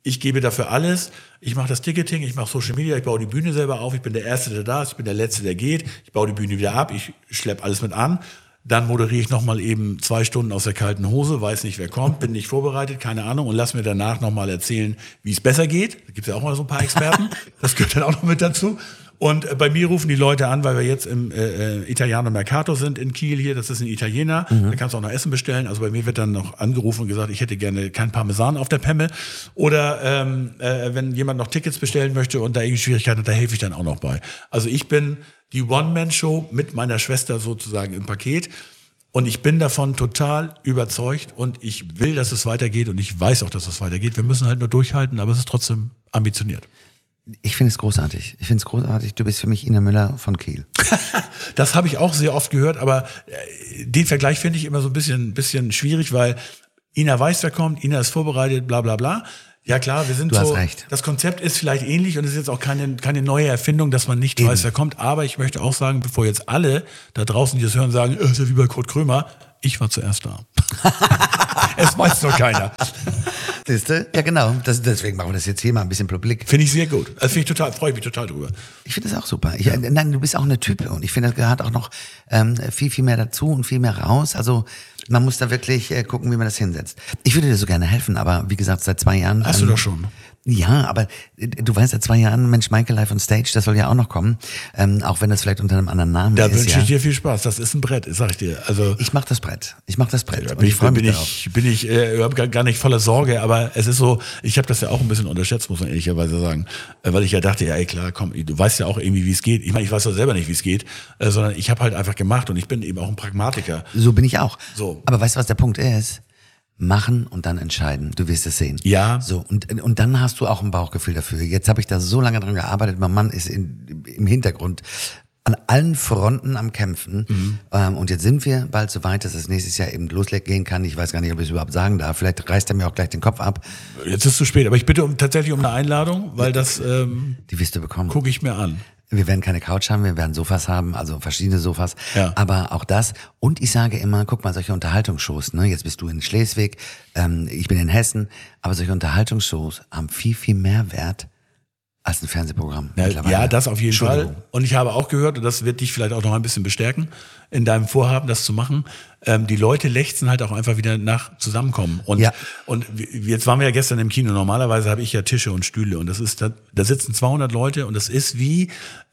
ich gebe dafür alles. Ich mache das Ticketing, ich mache Social Media, ich baue die Bühne selber auf. Ich bin der Erste, der da ist. Ich bin der Letzte, der geht. Ich baue die Bühne wieder ab. Ich schleppe alles mit an. Dann moderiere ich nochmal eben 2 Stunden aus der kalten Hose, weiß nicht, wer kommt, bin nicht vorbereitet, keine Ahnung, und lass mir danach nochmal erzählen, wie es besser geht. Da gibt's ja auch mal so ein paar Experten. Das gehört dann auch noch mit dazu. Und bei mir rufen die Leute an, weil wir jetzt im Italiano Mercato sind in Kiel hier. Das ist ein Italiener. Da kannst du auch noch Essen bestellen. Also bei mir wird dann noch angerufen und gesagt, ich hätte gerne kein Parmesan auf der Pemme. Oder wenn jemand noch Tickets bestellen möchte und da irgendwie Schwierigkeiten hat, da helfe ich dann auch noch bei. Also ich bin die One-Man-Show mit meiner Schwester sozusagen im Paket. Und ich bin davon total überzeugt und ich will, dass es weitergeht und ich weiß auch, dass es weitergeht. Wir müssen halt nur durchhalten, aber es ist trotzdem ambitioniert. Ich finde es großartig. Ich finde es großartig. Du bist für mich Ina Müller von Kiel. Das habe ich auch sehr oft gehört, aber den Vergleich finde ich immer so ein bisschen schwierig, weil Ina weiß, wer kommt, Ina ist vorbereitet, bla bla bla. Ja klar, wir sind du so, hast recht. Das Konzept ist vielleicht ähnlich und es ist jetzt auch keine neue Erfindung, dass man nicht Eben. weiß, wer kommt. Aber ich möchte auch sagen, bevor jetzt alle da draußen, die das hören, sagen, ist ja wie bei Kurt Krömer, ich war zuerst da. Es weiß noch keiner. Siehst du? Ja, genau. Deswegen machen wir das jetzt hier mal ein bisschen publik. Finde ich sehr gut. Also freue ich mich total drüber. Ich finde das auch super. Nein, du bist auch eine Type und ich finde, das gehört auch noch viel, viel mehr dazu und viel mehr raus. Also man muss da wirklich gucken, wie man das hinsetzt. Ich würde dir so gerne helfen, aber wie gesagt, seit 2 Jahren... Hast du doch schon. Ja, aber du weißt, seit 2 Jahren, Mensch, Michael live on stage, das soll ja auch noch kommen. Auch wenn das vielleicht unter einem anderen Namen da ist. Da wünsche ich dir viel Spaß. Das ist ein Brett, sag ich dir. Also ich mach das Brett. Ja, und ich freue mich darauf. Bin ich gar nicht voller Sorge, aber es ist so, ich habe das ja auch ein bisschen unterschätzt, muss man ehrlicherweise sagen. Weil ich ja dachte, ja ey, klar, komm, du weißt ja auch irgendwie, wie es geht. Ich meine, ich weiß doch selber nicht, wie es geht, sondern ich habe halt einfach gemacht und ich bin eben auch ein Pragmatiker. So bin ich auch. So. Aber weißt du, was der Punkt ist? Machen und dann entscheiden. Du wirst es sehen. Ja. So, und dann hast du auch ein Bauchgefühl dafür. Jetzt habe ich da so lange dran gearbeitet. Mein Mann ist im Hintergrund an allen Fronten am Kämpfen. Und jetzt sind wir bald so weit, dass es nächstes Jahr eben losgehen kann. Ich weiß gar nicht, ob ich es überhaupt sagen darf. Vielleicht reißt er mir auch gleich den Kopf ab. Jetzt ist es zu spät, aber ich bitte tatsächlich um eine Einladung, weil das die wirst du bekommen. Gucke ich mir an. Wir werden keine Couch haben, wir werden Sofas haben, also verschiedene Sofas. Ja. Aber auch das. Und ich sage immer, guck mal, solche Unterhaltungsshows, ne? Jetzt bist du in Schleswig, ich bin in Hessen, aber solche Unterhaltungsshows haben viel, viel mehr Wert als ein Fernsehprogramm. Ja, das auf jeden Fall. Und ich habe auch gehört, und das wird dich vielleicht auch noch ein bisschen bestärken, in deinem Vorhaben, das zu machen. Die Leute lechzen halt auch einfach wieder nach Zusammenkommen. Und jetzt waren wir ja gestern im Kino. Normalerweise habe ich ja Tische und Stühle und da sitzen 200 Leute und das ist wie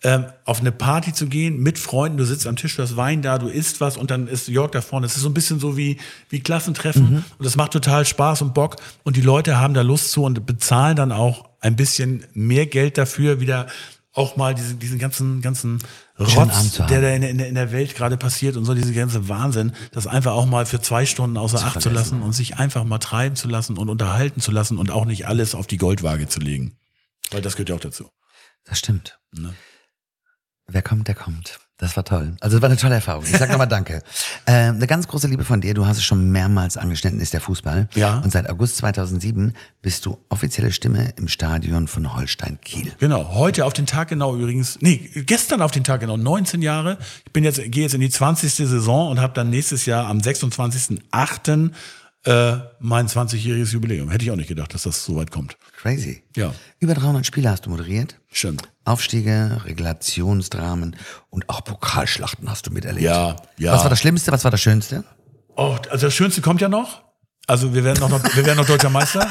auf eine Party zu gehen mit Freunden. Du sitzt am Tisch, du hast Wein da, du isst was und dann ist Jörg da vorne. Das ist so ein bisschen so wie Klassentreffen und das macht total Spaß und Bock und die Leute haben da Lust zu und bezahlen dann auch ein bisschen mehr Geld dafür, wieder auch mal diesen ganzen Rotz, der da in der Welt gerade passiert und so diese ganze Wahnsinn, das einfach auch mal für 2 Stunden außer Acht zu lassen und sich einfach mal treiben zu lassen und unterhalten zu lassen und auch nicht alles auf die Goldwaage zu legen. Weil das gehört ja auch dazu. Das stimmt. Ne? Wer kommt, der kommt. Das war toll. Also das war eine tolle Erfahrung. Ich sag nochmal danke. Eine ganz große Liebe von dir. Du hast es schon mehrmals angeschnitten, ist der Fußball. Ja. Und seit August 2007 bist du offizielle Stimme im Stadion von Holstein Kiel. Genau. Heute auf den Tag genau gestern auf den Tag genau 19 Jahre. Ich gehe jetzt in die 20. Saison und habe dann nächstes Jahr am 26.08. Mein 20-jähriges Jubiläum. Hätte ich auch nicht gedacht, dass das so weit kommt. Crazy. Ja. Über 300 Spiele hast du moderiert. Stimmt. Aufstiege, Regulationsdramen und auch Pokalschlachten hast du miterlebt. Ja. Was war das Schlimmste, was war das Schönste? Oh, also das Schönste kommt ja noch. Also wir werden noch deutscher Meister.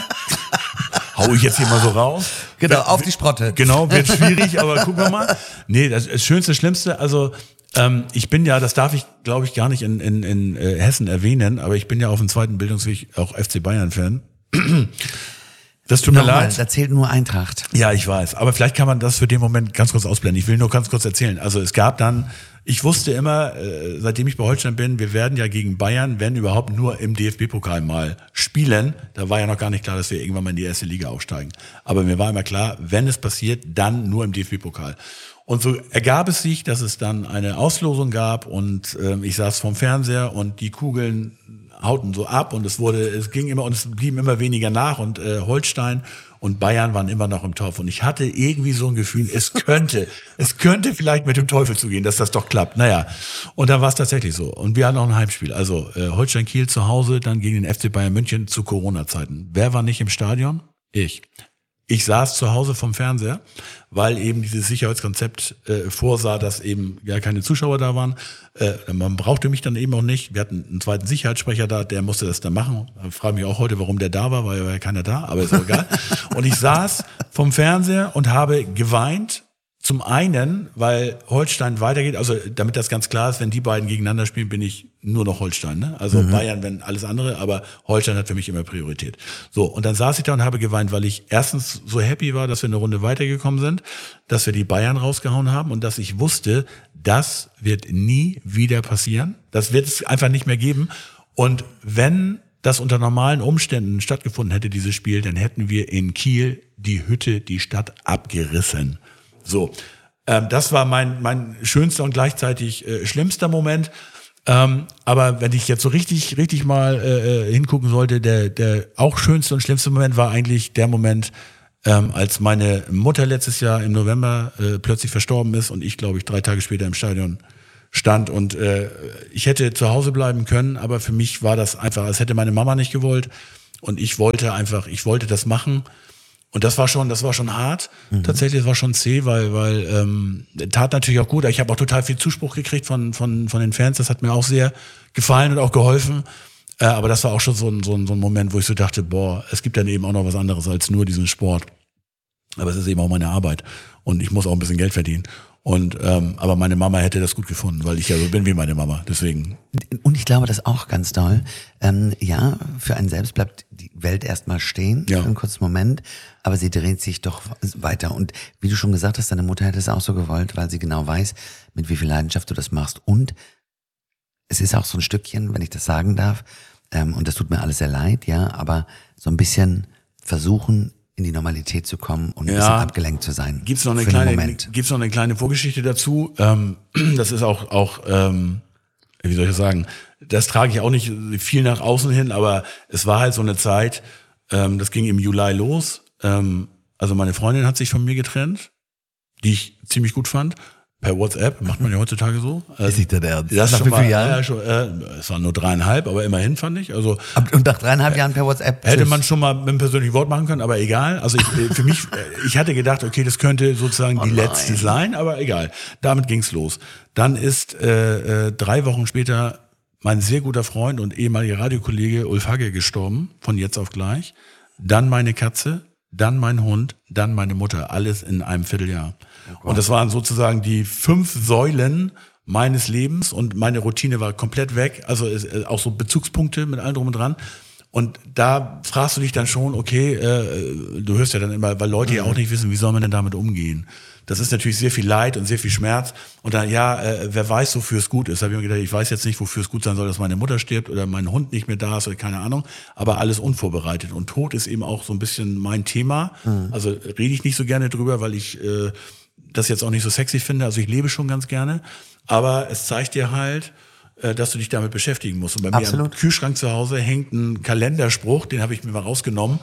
Hau ich jetzt hier mal so raus. Genau, auf die Sprotte. Genau, wird schwierig, aber gucken wir mal. Nee, das Schönste, Schlimmste, also ich bin ja, das darf ich, glaube ich, gar nicht in Hessen erwähnen, aber ich bin ja auf dem zweiten Bildungsweg auch FC Bayern-Fan. Das tut mir leid. Da zählt nur Eintracht. Ja, ich weiß. Aber vielleicht kann man das für den Moment ganz kurz ausblenden. Ich will nur ganz kurz erzählen. Also es gab dann, ich wusste immer, seitdem ich bei Holstein bin, wir werden ja gegen Bayern, wenn überhaupt, nur im DFB-Pokal mal spielen. Da war ja noch gar nicht klar, dass wir irgendwann mal in die erste Liga aufsteigen. Aber mir war immer klar, wenn es passiert, dann nur im DFB-Pokal. Und so ergab es sich, dass es dann eine Auslosung gab und ich saß vorm Fernseher und die Kugeln hauten so ab und es ging immer und es blieben immer weniger nach und Holstein und Bayern waren immer noch im Topf und ich hatte irgendwie so ein Gefühl, es könnte vielleicht mit dem Teufel zugehen, dass das doch klappt. Naja, und dann war es tatsächlich so und wir hatten auch ein Heimspiel, also Holstein Kiel zu Hause, dann gegen den FC Bayern München zu Corona-Zeiten. Wer war nicht im Stadion? Ich. Ich saß zu Hause vom Fernseher, weil eben dieses Sicherheitskonzept vorsah, dass eben gar keine Zuschauer da waren. Man brauchte mich dann eben auch nicht. Wir hatten einen zweiten Sicherheitssprecher da, der musste das dann machen. Ich frage mich auch heute, warum der da war, weil ja keiner da, aber ist auch egal. Und ich saß vom Fernseher und habe geweint. Zum einen, weil Holstein weitergeht, also damit das ganz klar ist, wenn die beiden gegeneinander spielen, bin ich nur noch Holstein. Ne? Also Bayern, wenn alles andere, aber Holstein hat für mich immer Priorität. So, und dann saß ich da und habe geweint, weil ich erstens so happy war, dass wir eine Runde weitergekommen sind, dass wir die Bayern rausgehauen haben und dass ich wusste, das wird nie wieder passieren. Das wird es einfach nicht mehr geben. Und wenn das unter normalen Umständen stattgefunden hätte, dieses Spiel, dann hätten wir in Kiel die Hütte, die Stadt abgerissen. So, das war mein schönster und gleichzeitig schlimmster Moment. Aber wenn ich jetzt so richtig mal hingucken sollte, der auch schönste und schlimmste Moment war eigentlich der Moment, als meine Mutter letztes Jahr im November plötzlich verstorben ist und ich, glaube ich, 3 Tage später im Stadion stand. Und ich hätte zu Hause bleiben können, aber für mich war das einfach, als hätte meine Mama nicht gewollt. Und ich wollte das machen. Und das war schon hart. Tatsächlich, das war schon zäh, weil tat natürlich auch gut. Ich habe auch total viel Zuspruch gekriegt von den Fans. Das hat mir auch sehr gefallen und auch geholfen. Aber das war auch schon so ein Moment, wo ich so dachte, boah, es gibt dann eben auch noch was anderes als nur diesen Sport. Aber es ist eben auch meine Arbeit. Und ich muss auch ein bisschen Geld verdienen. Und aber meine Mama hätte das gut gefunden, weil ich ja so bin wie meine Mama. Deswegen. Und ich glaube, das auch ganz toll. Ja, für einen selbst bleibt die Welt erstmal stehen für einen kurzen Moment, aber sie dreht sich doch weiter. Und wie du schon gesagt hast, deine Mutter hätte es auch so gewollt, weil sie genau weiß, mit wie viel Leidenschaft du das machst. Und es ist auch so ein Stückchen, wenn ich das sagen darf, und das tut mir alles sehr leid, ja, aber so ein bisschen versuchen, in die Normalität zu kommen und ein bisschen abgelenkt zu sein. Gibt's noch eine kleine Vorgeschichte dazu? Das ist auch wie soll ich das sagen? Das trage ich auch nicht viel nach außen hin, aber es war halt so eine Zeit, das ging im Juli los. Also meine Freundin hat sich von mir getrennt, die ich ziemlich gut fand. Per WhatsApp, macht man ja heutzutage so. Ist nicht der Ernst? Das nach wie vielen Jahren? Ja, schon, es waren nur 3,5, aber immerhin fand ich. Also, und nach 3,5 Jahren per WhatsApp? Hätte man schon mal mit einem persönlichen Wort machen können, aber egal. Also für mich, ich hatte gedacht, okay, das könnte sozusagen die letzte sein, aber egal. Damit ging's los. Dann ist 3 Wochen später mein sehr guter Freund und ehemaliger Radiokollege Ulf Hagge gestorben, von jetzt auf gleich. Dann meine Katze, dann mein Hund, dann meine Mutter, alles in einem Vierteljahr. Oh, und das waren sozusagen die 5 Säulen meines Lebens und meine Routine war komplett weg, also auch so Bezugspunkte mit allem drum und dran. Und da fragst du dich dann schon, okay, du hörst ja dann immer, weil Leute ja auch nicht wissen, wie soll man denn damit umgehen. Das ist natürlich sehr viel Leid und sehr viel Schmerz. Und dann, wer weiß, wofür es gut ist. Da habe ich mir gedacht, ich weiß jetzt nicht, wofür es gut sein soll, dass meine Mutter stirbt oder mein Hund nicht mehr da ist oder keine Ahnung. Aber alles unvorbereitet. Und Tod ist eben auch so ein bisschen mein Thema. Also rede ich nicht so gerne drüber, weil ich das jetzt auch nicht so sexy finde. Also ich lebe schon ganz gerne. Aber es zeigt dir halt, dass du dich damit beschäftigen musst. Und bei mir am Kühlschrank zu Hause hängt ein Kalenderspruch, den habe ich mir mal rausgenommen.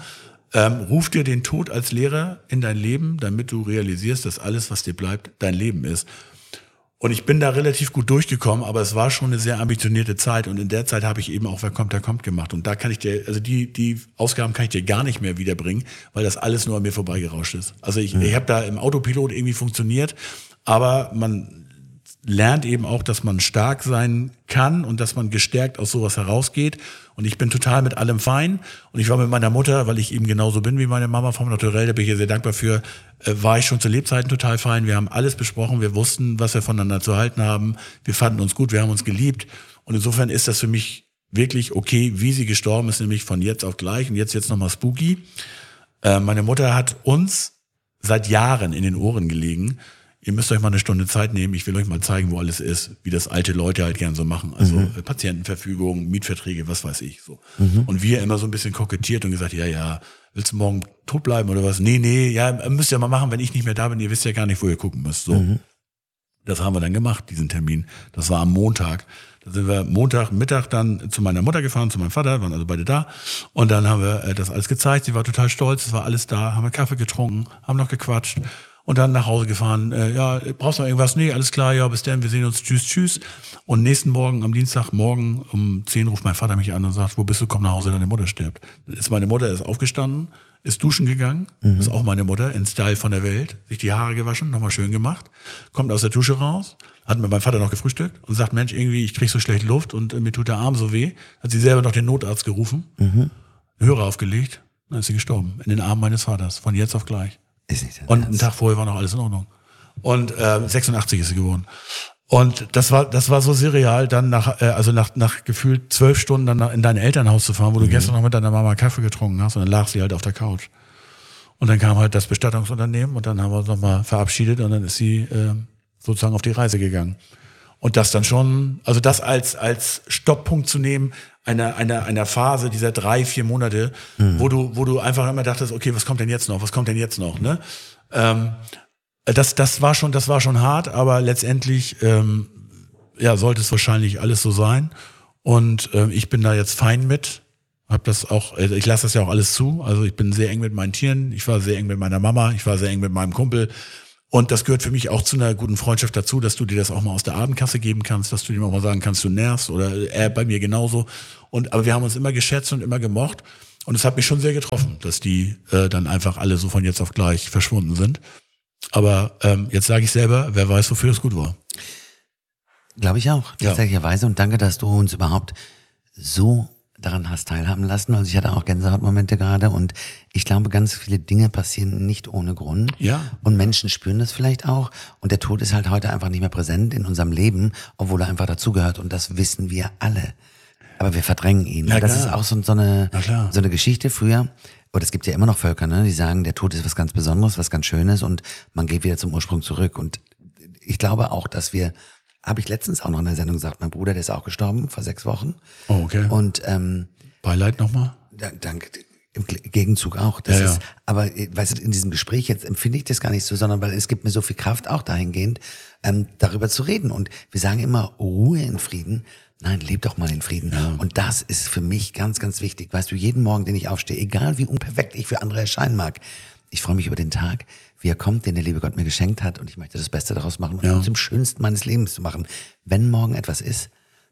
Ruf dir den Tod als Lehrer in dein Leben, damit du realisierst, dass alles, was dir bleibt, dein Leben ist. Und ich bin da relativ gut durchgekommen, aber es war schon eine sehr ambitionierte Zeit und in der Zeit habe ich eben auch Wer kommt, der kommt gemacht. Und da kann ich dir, also die Ausgaben kann ich dir gar nicht mehr wiederbringen, weil das alles nur an mir vorbeigerauscht ist. Also ich habe da im Autopilot irgendwie funktioniert, aber man lernt eben auch, dass man stark sein kann und dass man gestärkt aus sowas herausgeht. Und ich bin total mit allem fein. Und ich war mit meiner Mutter, weil ich eben genauso bin wie meine Mama vom Naturell, da bin ich ihr sehr dankbar für, war ich schon zu Lebzeiten total fein. Wir haben alles besprochen, wir wussten, was wir voneinander zu halten haben. Wir fanden uns gut, wir haben uns geliebt. Und insofern ist das für mich wirklich okay, wie sie gestorben ist, nämlich von jetzt auf gleich. Und jetzt nochmal spooky. Meine Mutter hat uns seit Jahren in den Ohren gelegen, ihr müsst euch mal eine Stunde Zeit nehmen, ich will euch mal zeigen, wo alles ist, wie das alte Leute halt gern so machen. Also Patientenverfügung, Mietverträge, was weiß ich. So. Und wir immer so ein bisschen kokettiert und gesagt, ja, willst du morgen tot bleiben oder was? Nee, ja, müsst ihr mal machen, wenn ich nicht mehr da bin, ihr wisst ja gar nicht, wo ihr gucken müsst. So. Das haben wir dann gemacht, diesen Termin. Das war am Montag. Da sind wir Montagmittag dann zu meiner Mutter gefahren, zu meinem Vater, waren also beide da. Und dann haben wir das alles gezeigt, sie war total stolz, es war alles da, haben wir Kaffee getrunken, haben noch gequatscht. Und dann nach Hause gefahren, brauchst du noch irgendwas? Nee, alles klar, ja, bis dann, wir sehen uns, tschüss. Und nächsten Morgen, am Dienstagmorgen um 10 ruft mein Vater mich an und sagt, wo bist du, komm nach Hause, deine Mutter stirbt. Meine Mutter ist aufgestanden, ist duschen gegangen, das ist auch meine Mutter, in Style von der Welt, sich die Haare gewaschen, nochmal schön gemacht, kommt aus der Dusche raus, hat mit meinem Vater noch gefrühstückt und sagt, Mensch, irgendwie, ich krieg so schlecht Luft und mir tut der Arm so weh. Hat sie selber noch den Notarzt gerufen, Hörer aufgelegt, dann ist sie gestorben, in den Armen meines Vaters, von jetzt auf gleich. Ist nicht dein Und Ernst? einen Tag vorher war noch alles in Ordnung. Und 86 ist sie geworden. Und das war so surreal, dann nach gefühlt 12 Stunden dann in dein Elternhaus zu fahren, wo du gestern noch mit deiner Mama Kaffee getrunken hast und dann lag sie halt auf der Couch. Und dann kam halt das Bestattungsunternehmen und dann haben wir uns nochmal verabschiedet und dann ist sie sozusagen auf die Reise gegangen. Und das dann schon, also das als Stopppunkt zu nehmen, einer Phase dieser 3-4 Monate, wo du einfach immer dachtest, okay, was kommt denn jetzt noch, ne? Das war schon hart, aber letztendlich sollte es wahrscheinlich alles so sein. Und ich bin da jetzt fein mit. Ich lasse das ja auch alles zu. Also ich bin sehr eng mit meinen Tieren, ich war sehr eng mit meiner Mama, ich war sehr eng mit meinem Kumpel. Und das gehört für mich auch zu einer guten Freundschaft dazu, dass du dir das auch mal aus der Abendkasse geben kannst, dass du ihm auch mal sagen kannst, du nervst oder er bei mir genauso. Aber wir haben uns immer geschätzt und immer gemocht. Und es hat mich schon sehr getroffen, dass die dann einfach alle so von jetzt auf gleich verschwunden sind. Aber jetzt sage ich selber, wer weiß, wofür es gut war. Glaube ich auch, tatsächlicherweise. Und danke, dass du uns überhaupt so daran hast teilhaben lassen. Also ich hatte auch Gänsehautmomente gerade und ich glaube, ganz viele Dinge passieren nicht ohne Grund. Ja. Und Menschen spüren das vielleicht auch. Und der Tod ist halt heute einfach nicht mehr präsent in unserem Leben, obwohl er einfach dazugehört. Und das wissen wir alle. Aber wir verdrängen ihn. Ja, das klar. ist auch so eine Geschichte früher. Oder es gibt ja immer noch Völker, ne, die sagen, der Tod ist was ganz Besonderes, was ganz Schönes und man geht wieder zum Ursprung zurück. Und ich glaube auch, dass habe ich letztens auch noch in der Sendung gesagt, mein Bruder, der ist auch gestorben vor 6 Wochen. Oh, okay. Und Beileid nochmal? danke. Im Gegenzug auch. Das ist, aber weißt du, in diesem Gespräch jetzt empfinde ich das gar nicht so, sondern weil es gibt mir so viel Kraft auch dahingehend, darüber zu reden. Und wir sagen immer Ruhe in Frieden. Nein, leb doch mal in Frieden. Ja. Und das ist für mich ganz, ganz wichtig. Weißt du, jeden Morgen, den ich aufstehe, egal wie unperfekt ich für andere erscheinen mag, ich freue mich über den Tag, wie er kommt, den der liebe Gott mir geschenkt hat und ich möchte das Beste daraus machen und zum Schönsten meines Lebens zu machen. Wenn morgen etwas ist,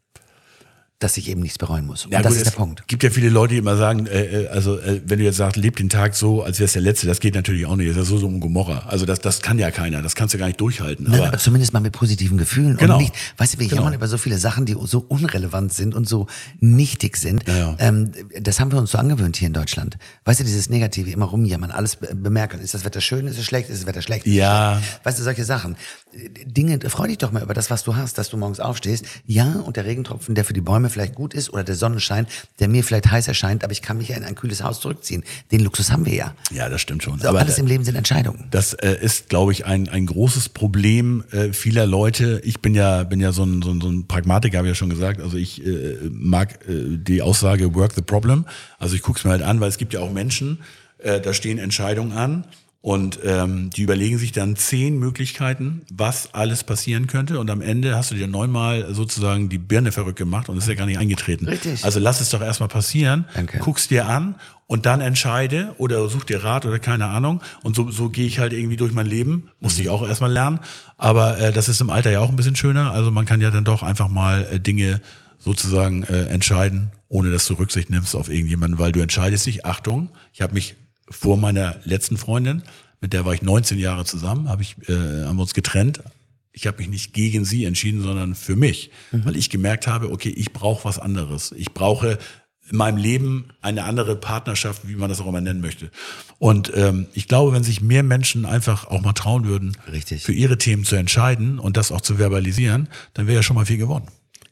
dass ich eben nichts bereuen muss. Und ja, das gut, ist der Punkt. Es gibt ja viele Leute, die immer sagen, wenn du jetzt sagst, leb den Tag so, als wäre es der letzte, das geht natürlich auch nicht. Das ist ja so um Gomorra. Also das kann ja keiner, das kannst du gar nicht durchhalten. Nein, aber zumindest mal mit positiven Gefühlen. Genau. Und nicht, weißt du, wir jammern über so viele Sachen, die so unrelevant sind und so nichtig sind. Ja. Das haben wir uns so angewöhnt hier in Deutschland. Weißt du, dieses Negative, immer rumjammern, alles bemerken. Ist das Wetter schön, ist es schlecht, ist das Wetter schlecht? Ja. Weißt du, solche Sachen. Dinge, freu dich doch mal über das, was du hast, dass du morgens aufstehst. Ja, und der Regentropfen, der für die Bäume vielleicht gut ist, oder der Sonnenschein, der mir vielleicht heiß erscheint, aber ich kann mich ja in ein kühles Haus zurückziehen. Den Luxus haben wir ja. Ja, das stimmt schon. So, Aber alles im Leben sind Entscheidungen. Das ist, glaube ich, ein großes Problem vieler Leute. Ich bin ja so ein Pragmatiker, habe ich ja schon gesagt. Also ich mag die Aussage work the problem. Also ich gucke es mir halt an, weil es gibt ja auch Menschen, da stehen Entscheidungen an. Und die überlegen sich dann 10 Möglichkeiten, was alles passieren könnte. Und am Ende hast du dir 9-mal sozusagen die Birne verrückt gemacht und ist ja gar nicht eingetreten. Richtig. Also lass es doch erstmal passieren, Danke. guck's dir an und dann entscheide oder such dir Rat oder keine Ahnung. Und so gehe ich halt irgendwie durch mein Leben. Musste ich auch erstmal lernen. Aber das ist im Alter ja auch ein bisschen schöner. Also man kann ja dann doch einfach mal Dinge sozusagen entscheiden, ohne dass du Rücksicht nimmst auf irgendjemanden, weil du entscheidest dich, Achtung, ich habe mich vor meiner letzten Freundin, mit der war ich 19 Jahre zusammen, haben wir uns getrennt. Ich habe mich nicht gegen sie entschieden, sondern für mich, weil ich gemerkt habe, okay, ich brauche was anderes. Ich brauche in meinem Leben eine andere Partnerschaft, wie man das auch immer nennen möchte. Und ich glaube, wenn sich mehr Menschen einfach auch mal trauen würden, Richtig. für ihre Themen zu entscheiden und das auch zu verbalisieren, dann wäre ja schon mal viel gewonnen.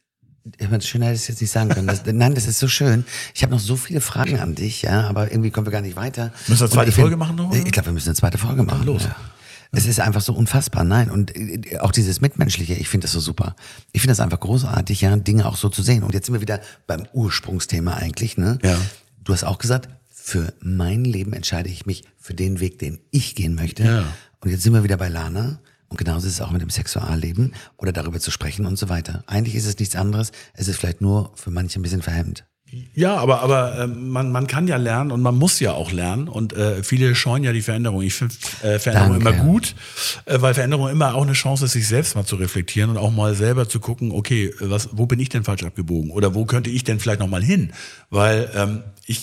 Schön hätte ich es jetzt nicht sagen können. Nein, das ist so schön. Ich habe noch so viele Fragen an dich, ja, aber irgendwie kommen wir gar nicht weiter. Müssen wir eine zweite Und Folge machen noch, oder? Ich glaube, wir müssen eine zweite Folge machen. los. Ja. Es ist einfach so unfassbar, nein. Und auch dieses Mitmenschliche, ich finde das so super. Ich finde das einfach großartig, ja, Dinge auch so zu sehen. Und jetzt sind wir wieder beim Ursprungsthema eigentlich, ne? Ja. Du hast auch gesagt, für mein Leben entscheide ich mich für den Weg, den ich gehen möchte. Ja. Und jetzt sind wir wieder bei Lana. Und genauso ist es auch mit dem Sexualleben oder darüber zu sprechen und so weiter. Eigentlich ist es nichts anderes. Es ist vielleicht nur für manche ein bisschen verhemmt. Ja, aber man kann ja lernen und man muss ja auch lernen und viele scheuen ja die Veränderung. Ich finde Veränderung Danke. immer gut, weil Veränderung immer auch eine Chance ist, sich selbst mal zu reflektieren und auch mal selber zu gucken, okay, wo bin ich denn falsch abgebogen oder wo könnte ich denn vielleicht noch mal hin? Weil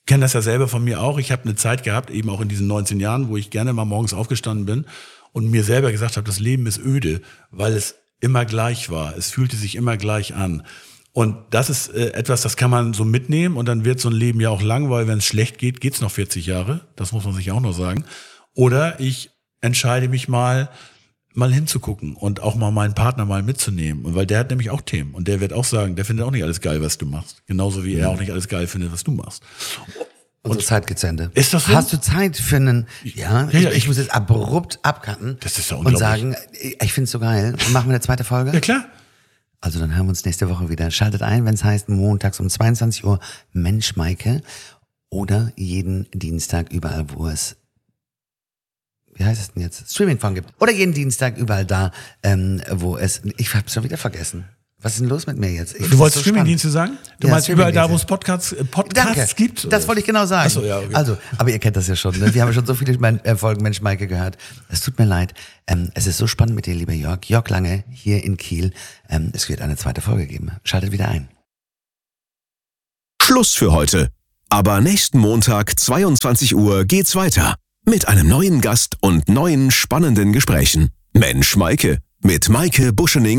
kenne das ja selber von mir auch. Ich habe eine Zeit gehabt, eben auch in diesen 19 Jahren, wo ich gerne mal morgens aufgestanden bin und mir selber gesagt habe, das Leben ist öde, weil es immer gleich war. Es fühlte sich immer gleich an. Und das ist etwas, das kann man so mitnehmen und dann wird so ein Leben ja auch lang, weil wenn es schlecht geht, geht's noch 40 Jahre. Das muss man sich auch noch sagen. Oder ich entscheide mich mal hinzugucken und auch mal meinen Partner mal mitzunehmen. Und weil der hat nämlich auch Themen. Und der wird auch sagen, der findet auch nicht alles geil, was du machst. Genauso wie er auch nicht alles geil findet, was du machst. Unsere Zeit geht zu Ende. Ist das so? Hast du Zeit für einen, ich muss jetzt abrupt abcutten. Das ist ja und unglaublich. sagen, ich find's so geil. Machen wir eine zweite Folge? Ja, klar. Also dann hören wir uns nächste Woche wieder. Schaltet ein, wenn es heißt, montags um 22 Uhr Mensch Maike oder jeden Dienstag überall, wo es, wie heißt es denn jetzt, Streaming-Form gibt. Oder jeden Dienstag überall da, wo es, ich hab's schon wieder vergessen. Was ist denn los mit mir jetzt? Du wolltest Streaming-Dienste sagen? Du meinst überall da, wo es Podcasts gibt? Oder? Das wollte ich genau sagen. Ach so, ja, okay. Also, aber ihr kennt das ja schon. Ne? Wir haben schon so viele Folgen Mensch Maike gehört. Es tut mir leid. Es ist so spannend mit dir, lieber Jörg. Jörg Lange hier in Kiel. Es wird eine zweite Folge geben. Schaltet wieder ein. Schluss für heute. Aber nächsten Montag, 22 Uhr, geht's weiter. Mit einem neuen Gast und neuen spannenden Gesprächen. Mensch Maike mit Maike Buschening.